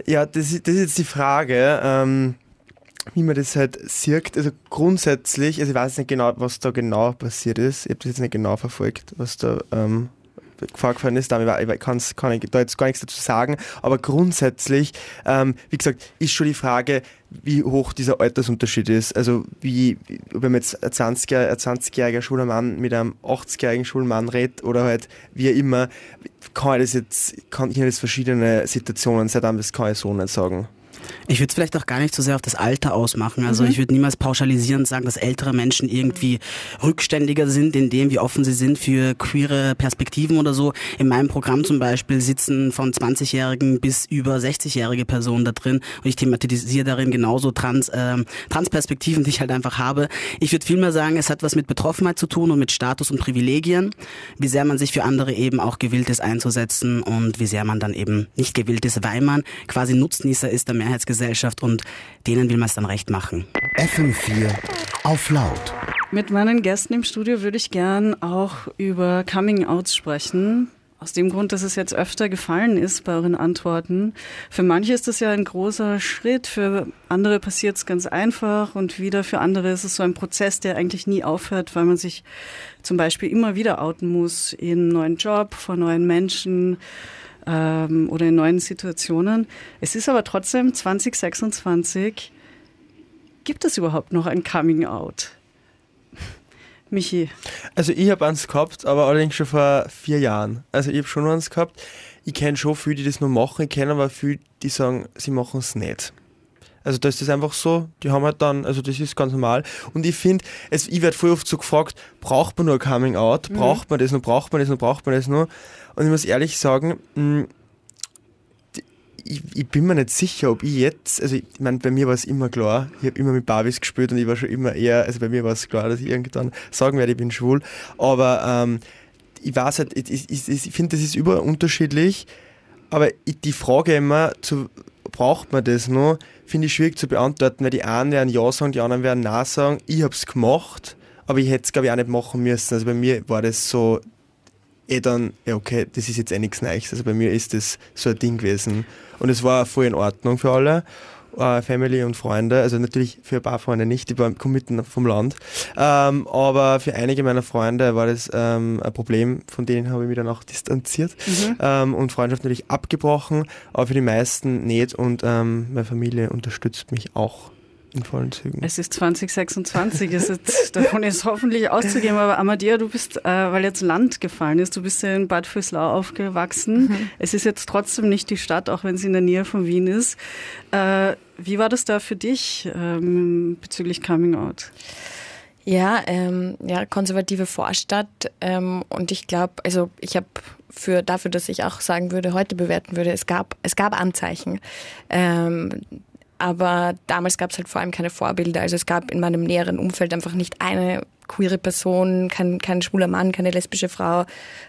Ja, das ist, das ist jetzt die Frage, ähm, wie man das halt sieht. Also grundsätzlich, also ich weiß nicht genau, was da genau passiert ist. Ich habe das jetzt nicht genau verfolgt, was da ähm, vorgefallen ist. Ich kann, kann ich da jetzt gar nichts dazu sagen. Aber grundsätzlich, ähm, wie gesagt, ist schon die Frage, wie hoch dieser Altersunterschied ist. Also wie, wenn man jetzt ein zwanzigjähriger, ein zwanzigjähriger schwuler Mann mit einem achtzigjährigen schwulen Mann redet oder halt wie immer, kann ich das jetzt, kann ich das verschiedene Situationen sein, das kann ich so nicht sagen. Ich würde es vielleicht auch gar nicht so sehr auf das Alter ausmachen. Also mhm. ich würde niemals pauschalisierend sagen, dass ältere Menschen irgendwie rückständiger sind in dem, wie offen sie sind für queere Perspektiven oder so. In meinem Programm zum Beispiel sitzen von zwanzigjährigen bis über sechzigjährige Personen da drin und ich thematisiere darin genauso Trans, äh, Transperspektiven, die ich halt einfach habe. Ich würde vielmehr sagen, es hat was mit Betroffenheit zu tun und mit Status und Privilegien, wie sehr man sich für andere eben auch gewillt ist einzusetzen und wie sehr man dann eben nicht gewillt ist, weil man quasi Nutznießer ist der Mehrheitsgesellschaft und denen will man es dann recht machen. F M vier auf laut. Mit meinen Gästen im Studio würde ich gern auch über Coming-Outs sprechen. Aus dem Grund, dass es jetzt öfter gefallen ist bei euren Antworten. Für manche ist das ja ein großer Schritt, für andere passiert es ganz einfach und wieder für andere ist es so ein Prozess, der eigentlich nie aufhört, weil man sich zum Beispiel immer wieder outen muss in einem neuen Job, vor neuen Menschen ähm, oder in neuen Situationen. Es ist aber trotzdem zwanzig sechsundzwanzig. Gibt es überhaupt noch ein Coming-Out? Michi? Also ich habe eins gehabt, aber allerdings schon vor vier Jahren. Also ich habe schon eins gehabt. Ich kenne schon viele, die das nur machen. Ich kenne aber viele, die sagen, sie machen es nicht. Also da ist das einfach so. Die haben halt dann, also das ist ganz normal. Und ich finde, ich werde voll oft so gefragt, braucht man nur ein Coming Out? Mhm. Braucht man das noch? Braucht man das noch? Braucht man das noch? Und ich muss ehrlich sagen, mh, Ich, ich bin mir nicht sicher, ob ich jetzt, also ich meine, bei mir war es immer klar, ich habe immer mit Barbies gespielt und ich war schon immer eher, also bei mir war es klar, dass ich irgendwann sagen werde, ich bin schwul, aber ähm, ich weiß halt, ich, ich, ich finde, das ist überall unterschiedlich, aber ich, die Frage immer, zu, braucht man das noch, finde ich schwierig zu beantworten, weil die einen werden Ja sagen, die anderen werden Nein sagen. Ich habe es gemacht, aber ich hätte es, glaube ich, auch nicht machen müssen. Also bei mir war das so, eh dann, ja okay, das ist jetzt eh nichts Neues. Also bei mir ist das so ein Ding gewesen. Und es war voll in Ordnung für alle, äh, Family und Freunde. Also natürlich für ein paar Freunde nicht, die kommen mitten vom Land. Ähm, aber für einige meiner Freunde war das ähm, ein Problem, von denen habe ich mich dann auch distanziert. Mhm. Ähm, und Freundschaft natürlich abgebrochen, aber für die meisten nicht. Und ähm, meine Familie unterstützt mich auch in vollen Zügen. Es ist zwanzig sechsundzwanzig, es ist, davon ist hoffentlich auszugehen, aber Amadea, du bist, äh, weil jetzt Land gefallen ist, du bist ja in Bad Vöslau aufgewachsen. Mhm. Es ist jetzt trotzdem nicht die Stadt, auch wenn sie in der Nähe von Wien ist. Äh, wie war das da für dich ähm, bezüglich Coming Out? Ja, ähm, ja, konservative Vorstadt ähm, und ich glaube, also ich habe für dafür, dass ich auch sagen würde, heute bewerten würde, es gab es gab Anzeichen. Ähm, Aber damals gab es halt vor allem keine Vorbilder. Also es gab in meinem näheren Umfeld einfach nicht eine queere Person, kein, kein schwuler Mann, keine lesbische Frau,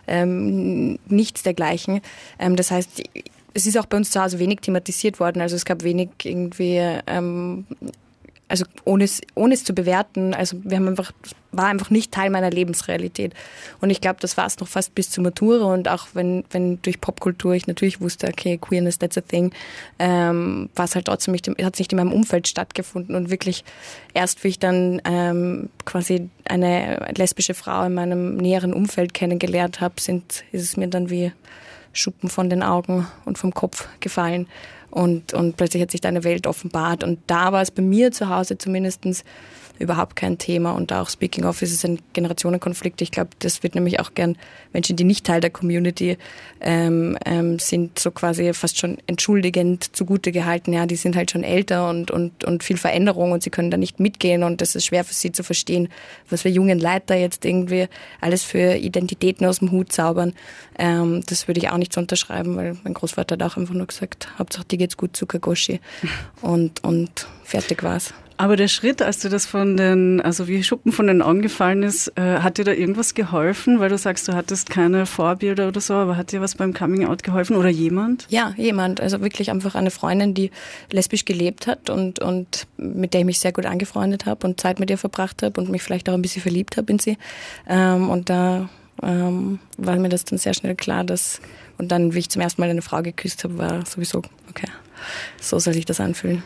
ähm, nichts dergleichen. Ähm, das heißt, es ist auch bei uns zu Hause wenig thematisiert worden. Also es gab wenig irgendwie, ähm, also ohne es, ohne es zu bewerten, also wir haben einfach, war einfach nicht Teil meiner Lebensrealität. Und ich glaube, das war es noch fast bis zur Matura und auch wenn, wenn durch Popkultur ich natürlich wusste, okay, Queerness, that's a thing, ähm, war es halt trotzdem nicht, hat es nicht in meinem Umfeld stattgefunden und wirklich erst, wie ich dann ähm, quasi eine lesbische Frau in meinem näheren Umfeld kennengelernt habe, sind, ist es mir dann wie Schuppen von den Augen und vom Kopf gefallen. Und, und plötzlich hat sich da eine Welt offenbart. Und da war es bei mir zu Hause zumindest überhaupt kein Thema. Und auch speaking of, ist es ein Generationenkonflikt. Ich glaube, das wird nämlich auch gern Menschen, die nicht Teil der Community ähm, ähm, sind, so quasi fast schon entschuldigend zugute gehalten. Ja, die sind halt schon älter und, und, und viel Veränderung und sie können da nicht mitgehen. Und das ist schwer für sie zu verstehen, was wir jungen Leute jetzt irgendwie alles für Identitäten aus dem Hut zaubern. Ähm, das würde ich auch nicht so unterschreiben, weil mein Großvater hat auch einfach nur gesagt, Hauptsache dir geht's gut, Zuckergoshi. Und, und fertig war's. Aber der Schritt, als dir das von den, also wie Schuppen von den Augen gefallen ist, äh, hat dir da irgendwas geholfen? Weil du sagst, du hattest keine Vorbilder oder so, aber hat dir was beim Coming Out geholfen oder jemand? Ja, jemand. Also wirklich einfach eine Freundin, die lesbisch gelebt hat und, und mit der ich mich sehr gut angefreundet habe und Zeit mit ihr verbracht habe und mich vielleicht auch ein bisschen verliebt habe in sie. Ähm, und da ähm, war mir das dann sehr schnell klar, dass, und dann, wie ich zum ersten Mal eine Frau geküsst habe, war sowieso, okay, so soll sich das anfühlen.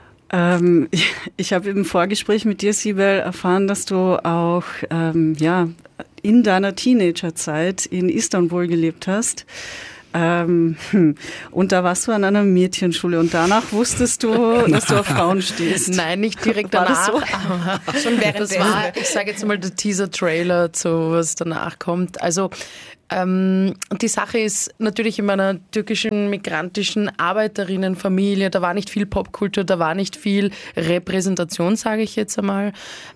Ähm, ich ich habe im Vorgespräch mit dir, Sibel, erfahren, dass du auch ähm, ja, in deiner Teenagerzeit in Istanbul gelebt hast. Ähm, und da warst du an einer Mädchenschule und danach wusstest du, dass du auf Frauen stehst. Nein, nicht direkt War danach. das so? Aber schon während das war, ich sage jetzt mal, der Teaser-Trailer zu was danach kommt. Also ähm, die Sache ist natürlich in meiner türkischen migrantischen Arbeiterinnenfamilie, da war nicht viel Popkultur, da war nicht viel Repräsentation, sage ich jetzt einmal.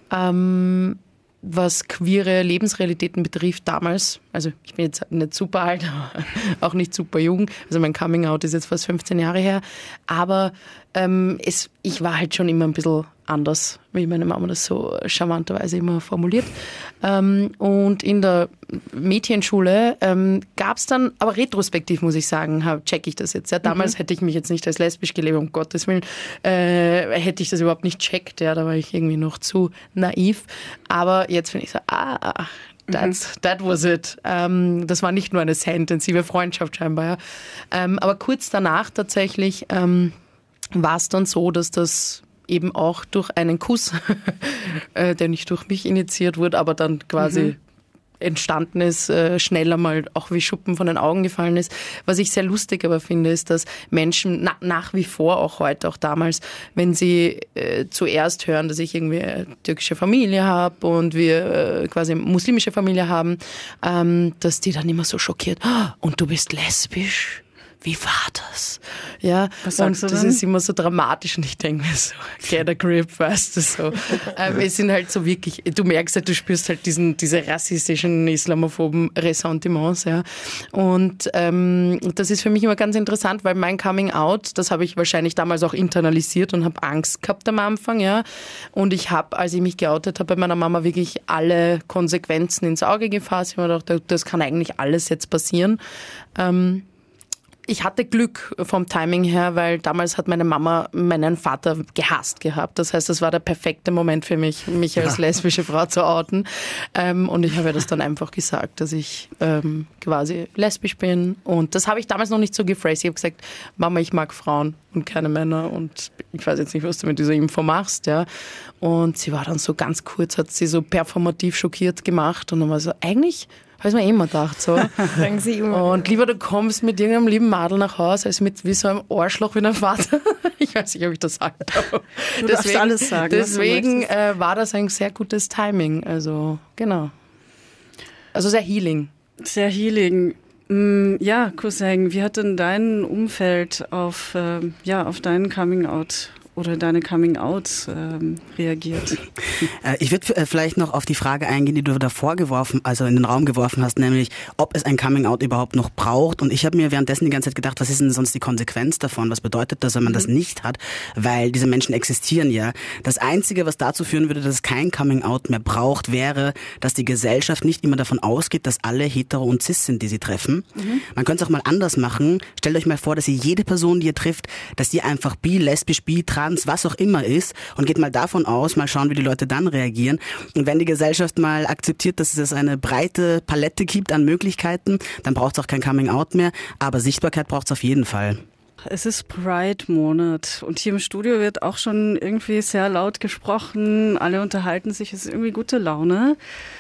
Ähm, was queere Lebensrealitäten betrifft damals, also ich bin jetzt nicht super alt, aber auch nicht super jung, also mein Coming-out ist jetzt fast fünfzehn Jahre her, aber ähm, es, ich war halt schon immer ein bisschen anders, wie meine Mama das so charmanterweise immer formuliert. Ähm, und in der Mädchenschule ähm, gab es dann, aber retrospektiv muss ich sagen, check ich das jetzt. Ja, damals mhm. hätte ich mich jetzt nicht als lesbisch gelebt, um Gottes Willen, äh, hätte ich das überhaupt nicht checkt, ja, da war ich irgendwie noch zu naiv. Aber jetzt finde ich so, ah, That's, that was it. Ähm, das war nicht nur eine sehr intensive Freundschaft scheinbar. Ja. Ähm, aber kurz danach tatsächlich ähm, war es dann so, dass das eben auch durch einen Kuss, äh, der nicht durch mich initiiert wurde, aber dann quasi mhm. entstanden ist, äh, schneller mal auch wie Schuppen von den Augen gefallen ist. Was ich sehr lustig aber finde, ist, dass Menschen na, nach wie vor, auch heute, auch damals, wenn sie äh, zuerst hören, dass ich irgendwie eine türkische Familie habe und wir äh, quasi eine muslimische Familie haben, ähm, dass die dann immer so schockiert, oh, und du bist lesbisch? Wie war das? Ja, was sagst und du das dann? ist immer so dramatisch und ich denke mir so, get a grip, weißt du, so. ähm, es sind halt so wirklich, du merkst halt, du spürst halt diesen, diese rassistischen, islamophoben Ressentiments, ja. Und ähm, das ist für mich immer ganz interessant, weil mein Coming Out, das habe ich wahrscheinlich damals auch internalisiert und habe Angst gehabt am Anfang, ja. Und ich habe, als ich mich geoutet habe, bei meiner Mama wirklich alle Konsequenzen ins Auge gefasst. Ich habe mir gedacht, das kann eigentlich alles jetzt passieren. Ähm, Ich hatte Glück vom Timing her, weil damals hat meine Mama meinen Vater gehasst gehabt. Das heißt, das war der perfekte Moment für mich, mich als lesbische Frau zu outen. Ähm, und ich habe ihr das dann einfach gesagt, dass ich ähm, quasi lesbisch bin. Und das habe ich damals noch nicht so gephrased. Ich habe gesagt, Mama, ich mag Frauen und keine Männer. Und ich weiß jetzt nicht, was du mit dieser Info machst. Ja. Und sie war dann so ganz kurz, hat sie so performativ schockiert gemacht. Und dann war so, eigentlich... habe ich mir immer gedacht, so. Sagen Sie immer. Und lieber du kommst mit irgendeinem lieben Madel nach Hause, als mit wie so einem Arschloch wie dein Vater. Ich weiß nicht, ob ich das sagen darf. Du darfst alles sagen. Deswegen äh, war das ein sehr gutes Timing. Also, genau. Also sehr healing. Sehr healing. Ja, Cousin, wie hat denn dein Umfeld auf, äh, ja, auf deinen Coming-out oder deine Coming-out ähm, reagiert? Ich würde äh, vielleicht noch auf die Frage eingehen, die du davor geworfen, also in den Raum geworfen hast, nämlich, ob es ein Coming-out überhaupt noch braucht. Und ich habe mir währenddessen die ganze Zeit gedacht, was ist denn sonst die Konsequenz davon? Was bedeutet das, wenn man mhm. das nicht hat? Weil diese Menschen existieren ja. Das Einzige, was dazu führen würde, dass es kein Coming-out mehr braucht, wäre, dass die Gesellschaft nicht immer davon ausgeht, dass alle hetero und cis sind, die sie treffen. Mhm. Man könnte es auch mal anders machen. Stellt euch mal vor, dass ihr jede Person, die ihr trifft, dass die einfach bi, lesbisch, bi, trans, was auch immer ist, und geht mal davon aus, mal schauen, wie die Leute dann reagieren. Und wenn die Gesellschaft mal akzeptiert, dass es eine breite Palette gibt an Möglichkeiten, dann braucht es auch kein Coming-out mehr, aber Sichtbarkeit braucht es auf jeden Fall. Es ist Pride-Monat und hier im Studio wird auch schon irgendwie sehr laut gesprochen, alle unterhalten sich, es ist irgendwie gute Laune.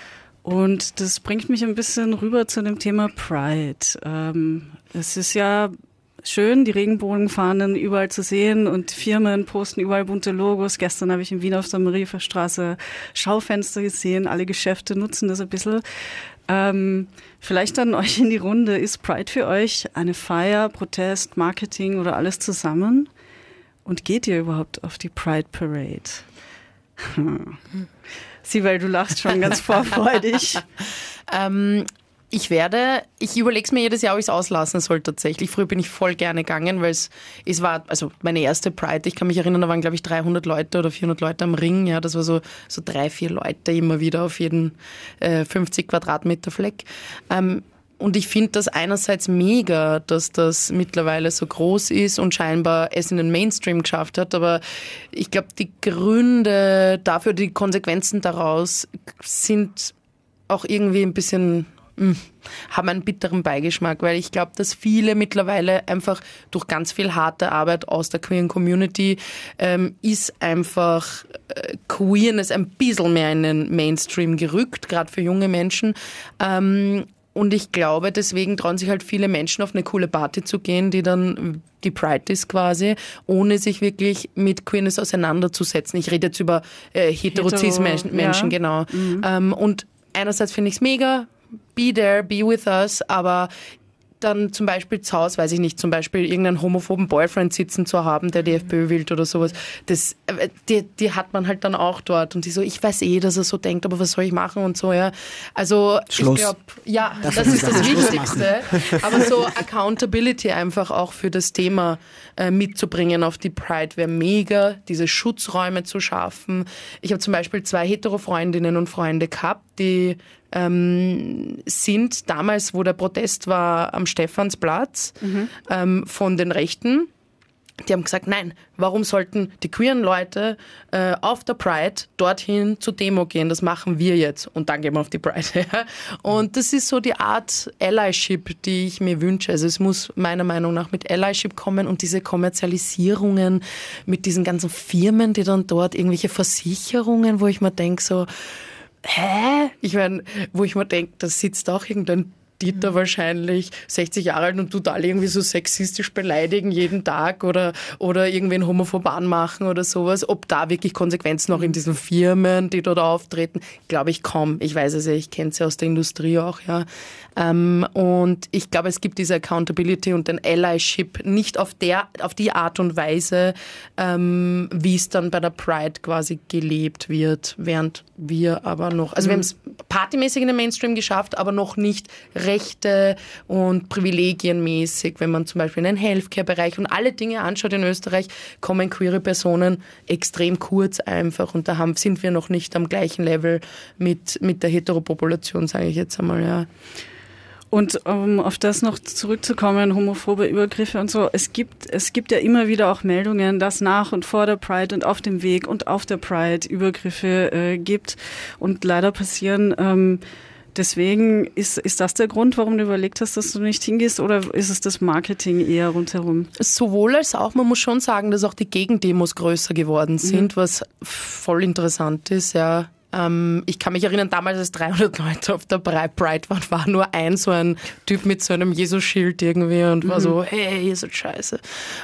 Und das bringt mich ein bisschen rüber zu dem Thema Pride. Ähm, es ist ja schön, die Regenbogenfahnen überall zu sehen und Firmen posten überall bunte Logos. Gestern habe ich in Wien auf der Marienstraße Schaufenster gesehen. Alle Geschäfte nutzen das ein bisschen. Ähm, vielleicht an euch in die Runde. Ist Pride für euch eine Feier, Protest, Marketing oder alles zusammen? Und geht ihr überhaupt auf die Pride Parade? Hm. Sibel, du lachst schon ganz vorfreudig. ähm, Ich werde, ich überlege es mir jedes Jahr, ob ich es auslassen soll tatsächlich. Früher bin ich voll gerne gegangen, weil es, es war, also meine erste Pride, ich kann mich erinnern, da waren glaube ich dreihundert Leute oder vierhundert Leute am Ring. Ja, das war so, so drei, vier Leute immer wieder auf jeden äh, fünfzig Quadratmeter Fleck. Ähm, und ich finde das einerseits mega, dass das mittlerweile so groß ist und scheinbar es in den Mainstream geschafft hat. Aber ich glaube, die Gründe dafür, die Konsequenzen daraus sind auch irgendwie ein bisschen mh, haben einen bitteren Beigeschmack, weil ich glaube, dass viele mittlerweile einfach durch ganz viel harte Arbeit aus der queeren Community ähm, ist einfach äh, Queerness ein bisschen mehr in den Mainstream gerückt, gerade für junge Menschen. Ähm, Und ich glaube, deswegen trauen sich halt viele Menschen auf eine coole Party zu gehen, die dann die Pride ist quasi, ohne sich wirklich mit Queerness auseinanderzusetzen. Ich rede jetzt über äh, hetero-cis-Menschen, ja. genau. Mhm. Ähm, und einerseits finde ich es mega, be there, be with us, aber dann zum Beispiel zu Hause, weiß ich nicht, zum Beispiel irgendeinen homophoben Boyfriend sitzen zu haben, der die FPÖ wählt oder sowas, das, die, die hat man halt dann auch dort. Und die so, ich weiß eh, dass er so denkt, aber was soll ich machen und so, ja. Also Schluss. ich glaube, ja, das, das ist das Schluss Wichtigste. Aber so Accountability einfach auch für das Thema äh, mitzubringen auf die Pride wäre mega, diese Schutzräume zu schaffen. Ich habe zum Beispiel zwei Hetero-Freundinnen und Freunde gehabt, die ähm, sind damals, wo der Protest war am Stephansplatz, mhm. ähm, von den Rechten. Die haben gesagt, nein, warum sollten die queeren Leute äh, auf der Pride dorthin zur Demo gehen? Das machen wir jetzt. Und dann gehen wir auf die Pride. Ja? Und das ist so die Art Allyship, die ich mir wünsche. Also es muss meiner Meinung nach mit Allyship kommen und diese Kommerzialisierungen mit diesen ganzen Firmen, die dann dort irgendwelche Versicherungen, wo ich mir denke so, hä? Ich meine, wo ich mir denke, da sitzt auch irgendein Dieter wahrscheinlich, sechzig Jahre alt und tut alle irgendwie so sexistisch beleidigen jeden Tag oder, oder irgendwen homophob anmachen oder sowas. Ob da wirklich Konsequenzen auch in diesen Firmen, die dort auftreten, glaube ich kaum. Ich weiß es ja, ich kenne es ja aus der Industrie auch, ja. Ähm, und ich glaube, es gibt diese Accountability und den Allyship nicht auf der, auf die Art und Weise, ähm, wie es dann bei der Pride quasi gelebt wird, während wir aber noch, also mhm. wir haben es partymäßig in den Mainstream geschafft, aber noch nicht Rechte und privilegienmäßig. Wenn man zum Beispiel in den Healthcare-Bereich und alle Dinge anschaut in Österreich, kommen queere Personen extrem kurz einfach und da haben, sind wir noch nicht am gleichen Level mit, mit der Heteropopulation, sage ich jetzt einmal, ja. Und um auf das noch zurückzukommen, homophobe Übergriffe und so, es gibt, es gibt ja immer wieder auch Meldungen, dass nach und vor der Pride und auf dem Weg und auf der Pride Übergriffe äh, gibt und leider passieren. Ähm, deswegen, ist, ist das der Grund, warum du überlegt hast, dass du nicht hingehst oder ist es das Marketing eher rundherum? Sowohl als auch, man muss schon sagen, dass auch die Gegendemos größer geworden sind, mhm. was voll interessant ist, ja. Ich kann mich erinnern, damals als dreihundert Leute auf der Pride waren, war nur ein so ein Typ mit so einem Jesus-Schild irgendwie und war mhm. so, hey, ihr seid scheiße.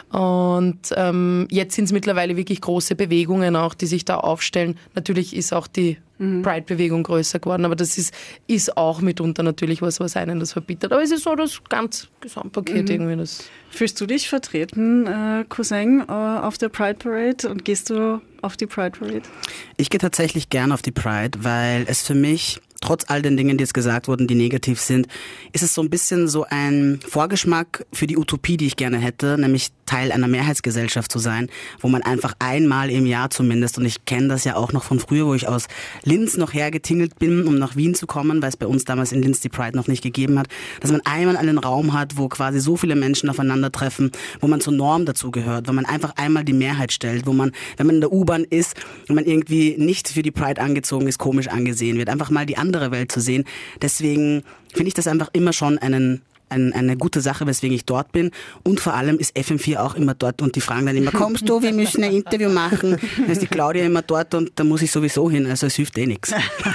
Und ähm, jetzt sind es mittlerweile wirklich große Bewegungen auch, die sich da aufstellen. Natürlich ist auch die mhm. Pride-Bewegung größer geworden, aber das ist, ist auch mitunter natürlich was, was einen das verbietet. Aber es ist so das ganz Gesamtpaket mhm. irgendwie. Das Fühlst du dich vertreten, äh, Cousin, äh, auf der Pride Parade und gehst du auf die Pride Parade? Ich gehe tatsächlich gerne auf die Pride, weil es für mich, trotz all den Dingen, die jetzt gesagt wurden, die negativ sind, ist es so ein bisschen so ein Vorgeschmack für die Utopie, die ich gerne hätte, nämlich Teil einer Mehrheitsgesellschaft zu sein, wo man einfach einmal im Jahr zumindest, und ich kenne das ja auch noch von früher, wo ich aus Linz noch hergetingelt bin, um nach Wien zu kommen, weil es bei uns damals in Linz die Pride noch nicht gegeben hat, dass man einmal einen Raum hat, wo quasi so viele Menschen aufeinandertreffen, wo man zur Norm dazugehört, wo man einfach einmal die Mehrheit stellt, wo man, wenn man in der U-Bahn ist und man irgendwie nicht für die Pride angezogen ist, komisch angesehen wird, einfach mal die andere Welt zu sehen. Deswegen finde ich das einfach immer schon einen Ein, eine gute Sache, weswegen ich dort bin. Und vor allem ist F M vier auch immer dort und die fragen dann immer, kommst du, wir müssen ein Interview machen. Dann ist die Claudia immer dort und da muss ich sowieso hin, also es hilft eh nichts.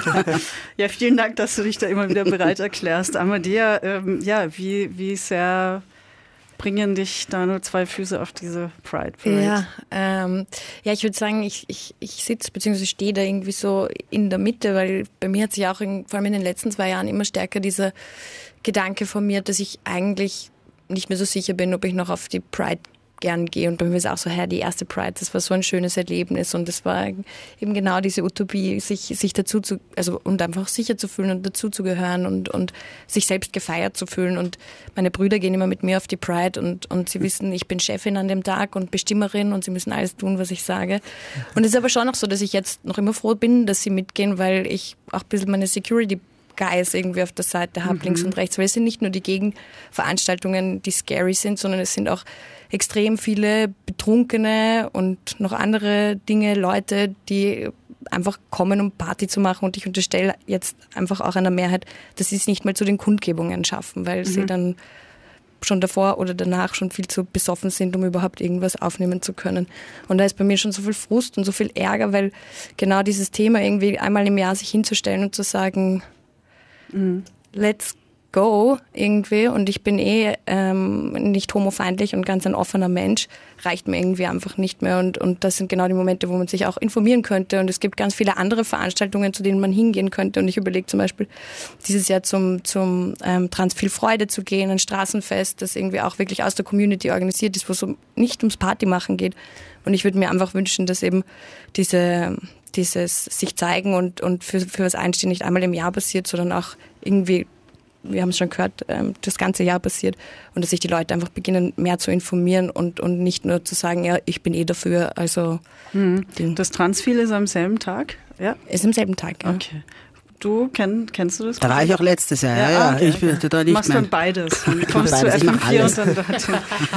Ja, vielen Dank, dass du dich da immer wieder bereit erklärst. Amadea, ähm, ja, wie, wie sehr bringen dich da nur zwei Füße auf diese Pride Parade? Ja, ähm, ja, ich würde sagen, ich, ich, ich sitze bzw. stehe da irgendwie so in der Mitte, weil bei mir hat sich auch in, vor allem in den letzten zwei Jahren immer stärker dieser Gedanke formiert, dass ich eigentlich nicht mehr so sicher bin, ob ich noch auf die Pride gern gehe. Und bei mir ist auch so, ja, die erste Pride, das war so ein schönes Erlebnis und das war eben genau diese Utopie, sich, sich dazu zu, also und einfach sicher zu fühlen und dazu zu gehören und, und sich selbst gefeiert zu fühlen. Und meine Brüder gehen immer mit mir auf die Pride und, und sie wissen, ich bin Chefin an dem Tag und Bestimmerin und sie müssen alles tun, was ich sage. Und es ist aber schon auch so, dass ich jetzt noch immer froh bin, dass sie mitgehen, weil ich auch ein bisschen meine Security Guys irgendwie auf der Seite habe, mhm. links und rechts, weil es sind nicht nur die Gegenveranstaltungen, die scary sind, sondern es sind auch extrem viele Betrunkene und noch andere Dinge, Leute, die einfach kommen, um Party zu machen. Und ich unterstelle jetzt einfach auch einer Mehrheit, dass sie es nicht mal zu den Kundgebungen schaffen, weil mhm. sie dann schon davor oder danach schon viel zu besoffen sind, um überhaupt irgendwas aufnehmen zu können. Und da ist bei mir schon so viel Frust und so viel Ärger, weil genau dieses Thema irgendwie einmal im Jahr sich hinzustellen und zu sagen, mhm. let's go irgendwie, und ich bin eh ähm, nicht homofeindlich und ganz ein offener Mensch, reicht mir irgendwie einfach nicht mehr. Und, und das sind genau die Momente, wo man sich auch informieren könnte. Und es gibt ganz viele andere Veranstaltungen, zu denen man hingehen könnte. Und ich überlege zum Beispiel, dieses Jahr zum, zum ähm, Trans viel Freude zu gehen, ein Straßenfest, das irgendwie auch wirklich aus der Community organisiert ist, wo es um, nicht ums Partymachen geht. Und ich würde mir einfach wünschen, dass eben diese, dieses sich zeigen und, und für, für was einstehen nicht einmal im Jahr passiert, sondern auch irgendwie, wir haben es schon gehört, das ganze Jahr passiert, und dass sich die Leute einfach beginnen, mehr zu informieren und, und nicht nur zu sagen, ja, ich bin eh dafür. Also hm. Das Transfil ist am selben Tag? Ja. Ist am selben Tag, ja. Okay. Du, kenn, kennst du das? Da war ich auch letztes Jahr, ja, ja. Okay, ich bin okay. da nicht Machst mehr. dann beides. Du kommst zu F M vier und dann dorthin.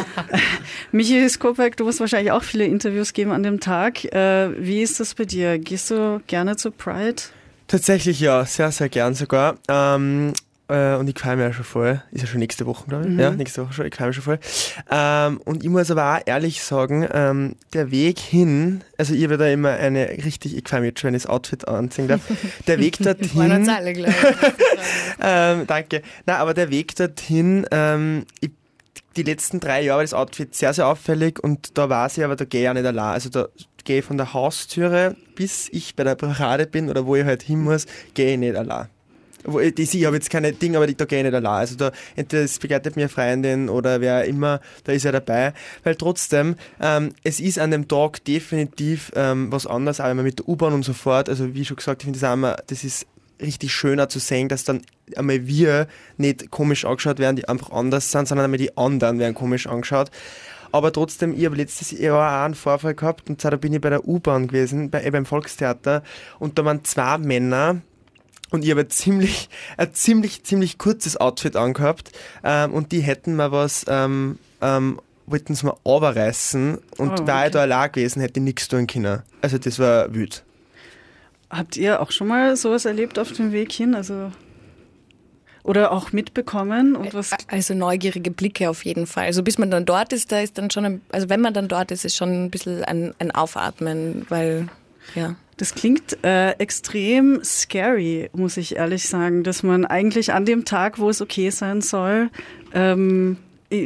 Michi Skopek, du musst wahrscheinlich auch viele Interviews geben an dem Tag. Wie ist das bei dir? Gehst du gerne zu Pride? Tatsächlich ja, sehr, sehr gern sogar. Ähm, Äh, und ich freue mich ja schon voll. Ist ja schon nächste Woche, glaube ich. Mhm. Ja, nächste Woche schon. Ich freue mich schon voll. Ähm, und ich muss aber auch ehrlich sagen, ähm, der Weg hin, also ich habe da immer eine richtig, ich freue mich jetzt schon, wenn ich das Outfit anziehen darf. Der Weg dorthin. Wir freuen uns alle, glaube ich. ähm, danke. Nein, aber der Weg dorthin, ähm, ich, die letzten drei Jahre war das Outfit sehr, sehr auffällig, und da weiß ich aber, da gehe ich auch nicht allein. Also da gehe ich von der Haustüre, bis ich bei der Parade bin oder wo ich halt hin muss, gehe ich nicht allein. Wo ich, ich habe jetzt keine Dinge, aber da gehe ich nicht allein. Also da, entweder es begleitet mir eine Freundin oder wer immer, da ist er dabei. Weil trotzdem, ähm, es ist an dem Tag definitiv ähm, was anderes, auch wenn man mit der U-Bahn und so fort, also wie schon gesagt, ich finde das auch immer, das ist richtig schöner zu sehen, dass dann einmal wir nicht komisch angeschaut werden, die einfach anders sind, sondern einmal die anderen werden komisch angeschaut. Aber trotzdem, ich habe letztes Jahr auch einen Vorfall gehabt, und zwar da bin ich bei der U-Bahn gewesen, bei, beim Volkstheater, und da waren zwei Männer, und ich habe ein ziemlich, ein ziemlich, ziemlich kurzes Outfit angehabt, ähm, und die hätten mir was, ähm, ähm, wollten es mir runterreißen, und oh, okay. Wäre ich da allein gewesen, hätte ich nichts tun können. Also das war wild. Habt ihr auch schon mal sowas erlebt auf dem Weg hin? Also oder auch mitbekommen? Und was? Also neugierige Blicke auf jeden Fall. Also bis man dann dort ist, da ist dann schon, ein, also wenn man dann dort ist, ist schon ein bisschen ein, ein Aufatmen, weil, ja. Das klingt äh, extrem scary, muss ich ehrlich sagen, dass man eigentlich an dem Tag, wo es okay sein soll, ähm,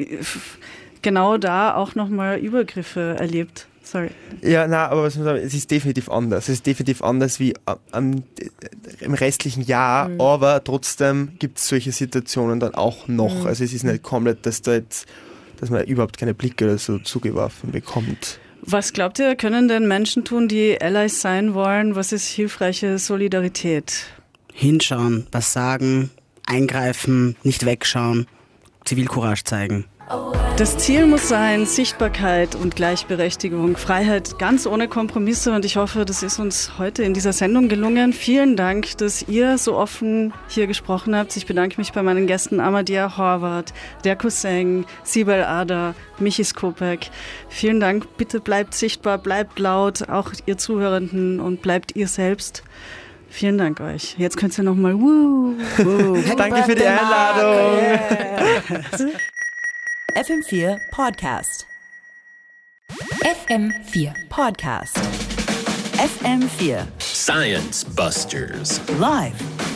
genau da auch nochmal Übergriffe erlebt. Sorry. Ja, nein, aber was muss man sagen, es ist definitiv anders. Es ist definitiv anders wie am, im restlichen Jahr, mhm. aber trotzdem gibt es solche Situationen dann auch noch. Mhm. Also es ist nicht komplett, dass da jetzt, dass man überhaupt keine Blicke oder so zugeworfen bekommt. Was glaubt ihr, können denn Menschen tun, die Allies sein wollen? Was ist hilfreiche Solidarität? Hinschauen, was sagen, eingreifen, nicht wegschauen, Zivilcourage zeigen. Das Ziel muss sein, Sichtbarkeit und Gleichberechtigung, Freiheit ganz ohne Kompromisse, und ich hoffe, das ist uns heute in dieser Sendung gelungen. Vielen Dank, dass ihr so offen hier gesprochen habt. Ich bedanke mich bei meinen Gästen Amadia Horvath, der Cousin, Sibel Ader, Michi Skopek. Vielen Dank, bitte bleibt sichtbar, bleibt laut, auch ihr Zuhörenden, und bleibt ihr selbst. Vielen Dank euch. Jetzt könnt ihr nochmal wuh, wuh. Danke für die Einladung. Yeah. F M vier Podcast. F M vier Podcast. F M vier Science Busters. Live.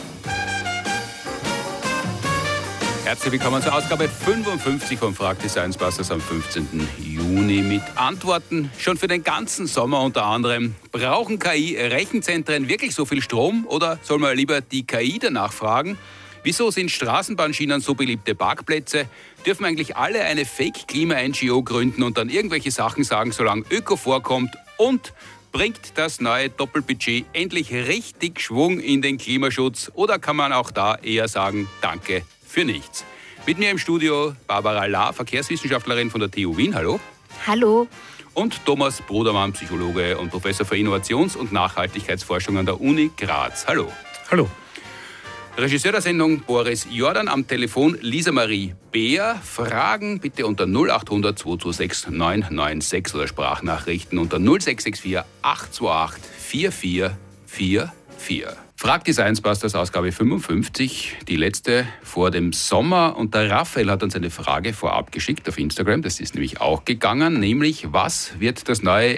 Herzlich willkommen zur Ausgabe fünfundfünfzig von Frag die Science Busters am fünfzehnten Juni mit Antworten schon für den ganzen Sommer, unter anderem: Brauchen K I-Rechenzentren wirklich so viel Strom, oder soll man lieber die K I danach fragen? Wieso sind Straßenbahnschienen so beliebte Parkplätze? Dürfen eigentlich alle eine Fake-Klima-N G O gründen und dann irgendwelche Sachen sagen, solange Öko vorkommt? Und bringt das neue Doppelbudget endlich richtig Schwung in den Klimaschutz? Oder kann man auch da eher sagen, danke für nichts? Mit mir im Studio Barbara Lahr, Verkehrswissenschaftlerin von der T U Wien. Hallo. Hallo. Und Thomas Brudermann, Psychologe und Professor für Innovations- und Nachhaltigkeitsforschung an der Uni Graz. Hallo. Hallo. Regisseur der Sendung Boris Jordan, am Telefon Lisa Marie Beer. Fragen bitte unter null acht hundert zwei zwei sechs neun neun sechs oder Sprachnachrichten unter null sechs sechs vier acht zwei acht vier vier vier vier. Fragt die Science Busters Ausgabe fünfundfünfzig, die letzte vor dem Sommer. Und der Raphael hat uns eine Frage vorab geschickt auf Instagram, das ist nämlich auch gegangen, nämlich was wird das neue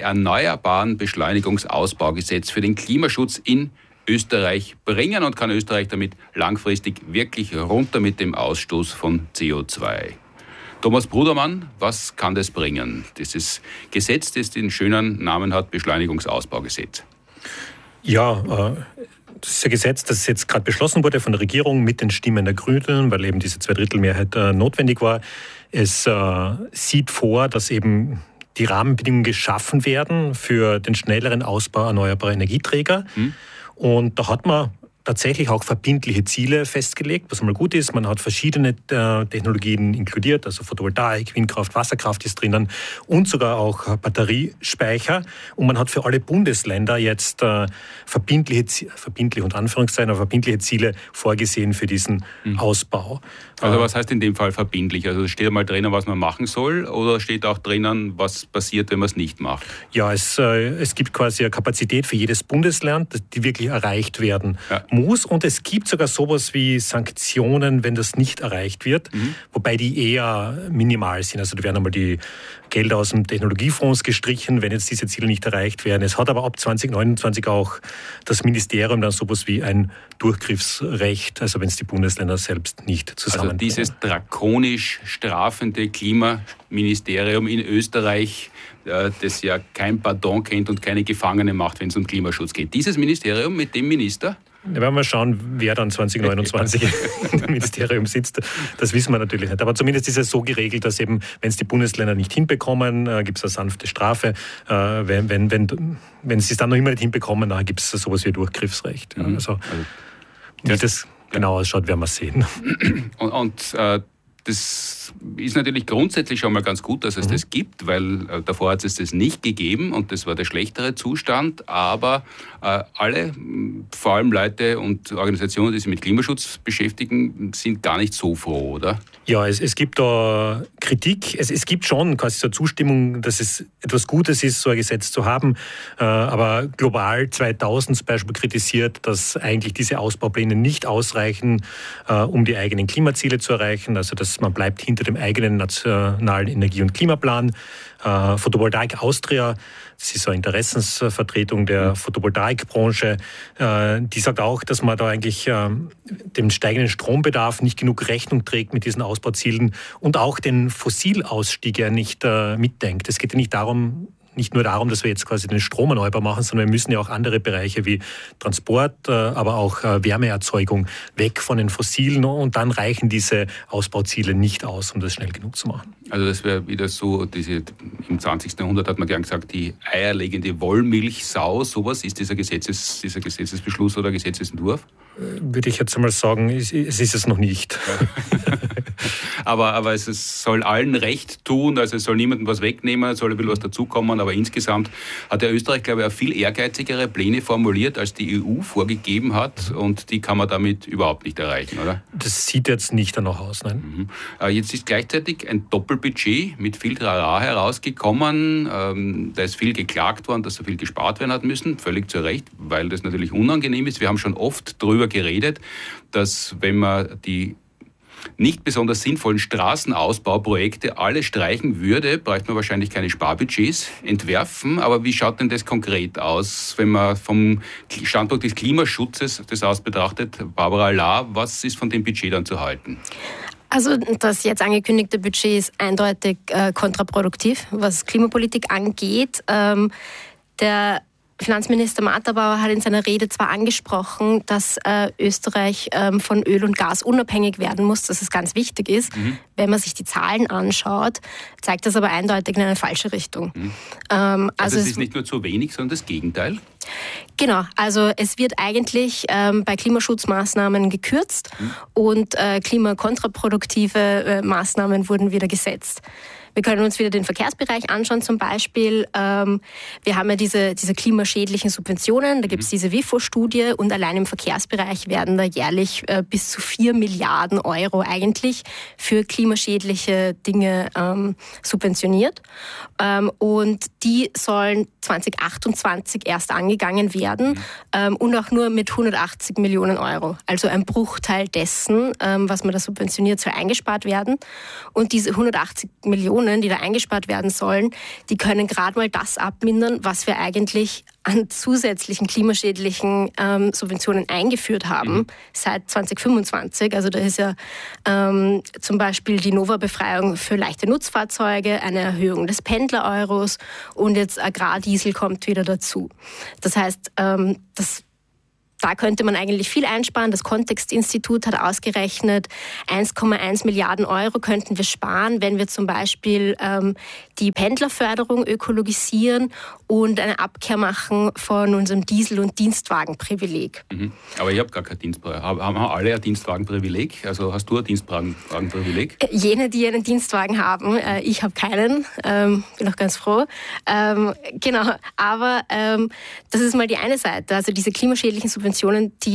Erneuerbaren-Beschleunigungsausbaugesetz für den Klimaschutz in Österreich bringen und kann Österreich damit langfristig wirklich runter mit dem Ausstoß von C O zwei? Thomas Brudermann, was kann das bringen? Dieses Gesetz, das den schönen Namen hat, Beschleunigungsausbaugesetz. Ja, äh, das ist ein Gesetz, das jetzt gerade beschlossen wurde von der Regierung mit den Stimmen der Grünen, weil eben diese Zweidrittelmehrheit äh, notwendig war. Es äh, sieht vor, dass eben die Rahmenbedingungen geschaffen werden für den schnelleren Ausbau erneuerbarer Energieträger. Hm. Und da hat man tatsächlich auch verbindliche Ziele festgelegt, was mal gut ist. Man hat verschiedene äh, Technologien inkludiert, also Photovoltaik, Windkraft, Wasserkraft ist drinnen und sogar auch äh, Batteriespeicher. Und man hat für alle Bundesländer jetzt äh, verbindliche, verbindliche und Anführungszeichen, aber verbindliche Ziele vorgesehen für diesen mhm. Ausbau. Also was heißt in dem Fall verbindlich? Also steht mal drinnen, was man machen soll, oder steht auch drinnen, was passiert, wenn man es nicht macht? Ja, es, äh, es gibt quasi eine Kapazität für jedes Bundesland, die wirklich erreicht werden ja. muss. Und es gibt sogar sowas wie Sanktionen, wenn das nicht erreicht wird, mhm. wobei die eher minimal sind. Also da werden einmal die Gelder aus dem Technologiefonds gestrichen, wenn jetzt diese Ziele nicht erreicht werden. Es hat aber ab zwanzig neunundzwanzig auch das Ministerium dann sowas wie ein Durchgriffsrecht, also wenn es die Bundesländer selbst nicht zusammenbringen. Also dieses drakonisch strafende Klimaministerium in Österreich, das ja kein Pardon kennt und keine Gefangene macht, wenn es um Klimaschutz geht. Dieses Ministerium mit dem Minister? Da werden wir schauen, wer dann zwanzig neunundzwanzig im Ministerium sitzt. Das wissen wir natürlich nicht. Aber zumindest ist es so geregelt, dass eben, wenn es die Bundesländer nicht hinbekommen, äh, gibt es eine sanfte Strafe. Äh, wenn, wenn, wenn, wenn sie es dann noch immer nicht hinbekommen, dann gibt es sowas wie Durchgriffsrecht. Mhm. Also, wie das, das genau ausschaut, werden wir sehen. Und, und äh, das ist natürlich grundsätzlich schon mal ganz gut, dass es mhm. das gibt, weil äh, davor hat es das nicht gegeben und das war der schlechtere Zustand. Aber äh, alle, vor allem Leute und Organisationen, die sich mit Klimaschutz beschäftigen, sind gar nicht so froh, oder? Ja, es, es gibt da Kritik. Es, es gibt schon quasi so eine Zustimmung, dass es etwas Gutes ist, so ein Gesetz zu haben. Äh, aber Global zweitausend zum Beispiel kritisiert, dass eigentlich diese Ausbaupläne nicht ausreichen, äh, um die eigenen Klimaziele zu erreichen. Also dass man bleibt hinter dem eigenen nationalen Energie- und Klimaplan. Äh, Photovoltaik Austria, das ist so eine Interessensvertretung der Photovoltaikbranche, äh, die sagt auch, dass man da eigentlich äh, dem steigenden Strombedarf nicht genug Rechnung trägt mit diesen Ausbauzielen und auch den Fossilausstieg ja nicht äh, mitdenkt. Es geht ja nicht darum, nicht nur darum, dass wir jetzt quasi den Strom erneuerbar machen, sondern wir müssen ja auch andere Bereiche wie Transport, aber auch Wärmeerzeugung weg von den Fossilen und dann reichen diese Ausbauziele nicht aus, um das schnell genug zu machen. Also das wäre wieder so, diese, im zwanzigsten Jahrhundert hat man gern gesagt, die eierlegende Wollmilchsau, sowas ist dieser, Gesetzes, dieser Gesetzesbeschluss oder Gesetzesentwurf? Würde ich jetzt einmal sagen, es ist es noch nicht. aber, aber es soll allen recht tun, also es soll niemandem was wegnehmen, es soll ein bisschen was dazukommen, aber insgesamt hat der Österreich, glaube ich, auch viel ehrgeizigere Pläne formuliert, als die E U vorgegeben hat und die kann man damit überhaupt nicht erreichen, oder? Das sieht jetzt nicht danach aus, nein. Mhm. Jetzt ist gleichzeitig ein Doppelbudget mit viel Trara herausgekommen, ähm, da ist viel geklagt worden, dass so viel gespart werden hat müssen, völlig zu Recht, weil das natürlich unangenehm ist. Wir haben schon oft darüber geredet, dass wenn man die nicht besonders sinnvollen Straßenausbauprojekte alle streichen würde, bräuchte man wahrscheinlich keine Sparbudgets entwerfen. Aber wie schaut denn das konkret aus, wenn man vom Standpunkt des Klimaschutzes das aus betrachtet? Barbara Lahr, was ist von dem Budget dann zu halten? Also das jetzt angekündigte Budget ist eindeutig äh, kontraproduktiv, was Klimapolitik angeht. Ähm, der Finanzminister Matterbauer hat in seiner Rede zwar angesprochen, dass äh, Österreich ähm, von Öl und Gas unabhängig werden muss, dass es ganz wichtig ist. Mhm. Wenn man sich die Zahlen anschaut, zeigt das aber eindeutig in eine falsche Richtung. Mhm. Ähm, also, also es ist nicht nur zu wenig, sondern das Gegenteil? Genau, also es wird eigentlich ähm, bei Klimaschutzmaßnahmen gekürzt mhm. und äh, klimakontraproduktive äh, Maßnahmen wurden wieder gesetzt. Wir können uns wieder den Verkehrsbereich anschauen zum Beispiel. Ähm, wir haben ja diese, diese klimaschädlichen Subventionen, da gibt es diese W I F O-Studie und allein im Verkehrsbereich werden da jährlich äh, bis zu vier Milliarden Euro eigentlich für klimaschädliche Dinge ähm, subventioniert. Ähm, und die sollen zwanzig achtundzwanzig erst angegangen werden mhm. ähm, und auch nur mit hundertachtzig Millionen Euro. Also ein Bruchteil dessen, ähm, was man da subventioniert, soll eingespart werden. Und diese hundertachtzig Millionen, die da eingespart werden sollen, die können gerade mal das abmindern, was wir eigentlich an zusätzlichen klimaschädlichen ähm, Subventionen eingeführt haben mhm. seit zwanzig fünfundzwanzig. Also da ist ja ähm, zum Beispiel die Nova-Befreiung für leichte Nutzfahrzeuge, eine Erhöhung des Pendler-Euros und jetzt Agrardiesel kommt wieder dazu. Das heißt, ähm, das Da könnte man eigentlich viel einsparen. Das Kontextinstitut hat ausgerechnet, eins Komma eins Milliarden Euro könnten wir sparen, wenn wir zum Beispiel ähm, die Pendlerförderung ökologisieren und eine Abkehr machen von unserem Diesel- und Dienstwagenprivileg. Mhm. Aber ich habe gar kein Dienstwagen. Haben alle ein Dienstwagenprivileg? Also hast du ein Dienstwagenprivileg? Jene, die einen Dienstwagen haben. Äh, ich habe keinen. Ähm, bin auch ganz froh. Ähm, genau. Aber ähm, das ist mal die eine Seite. Also diese klimaschädlichen Subventionen, die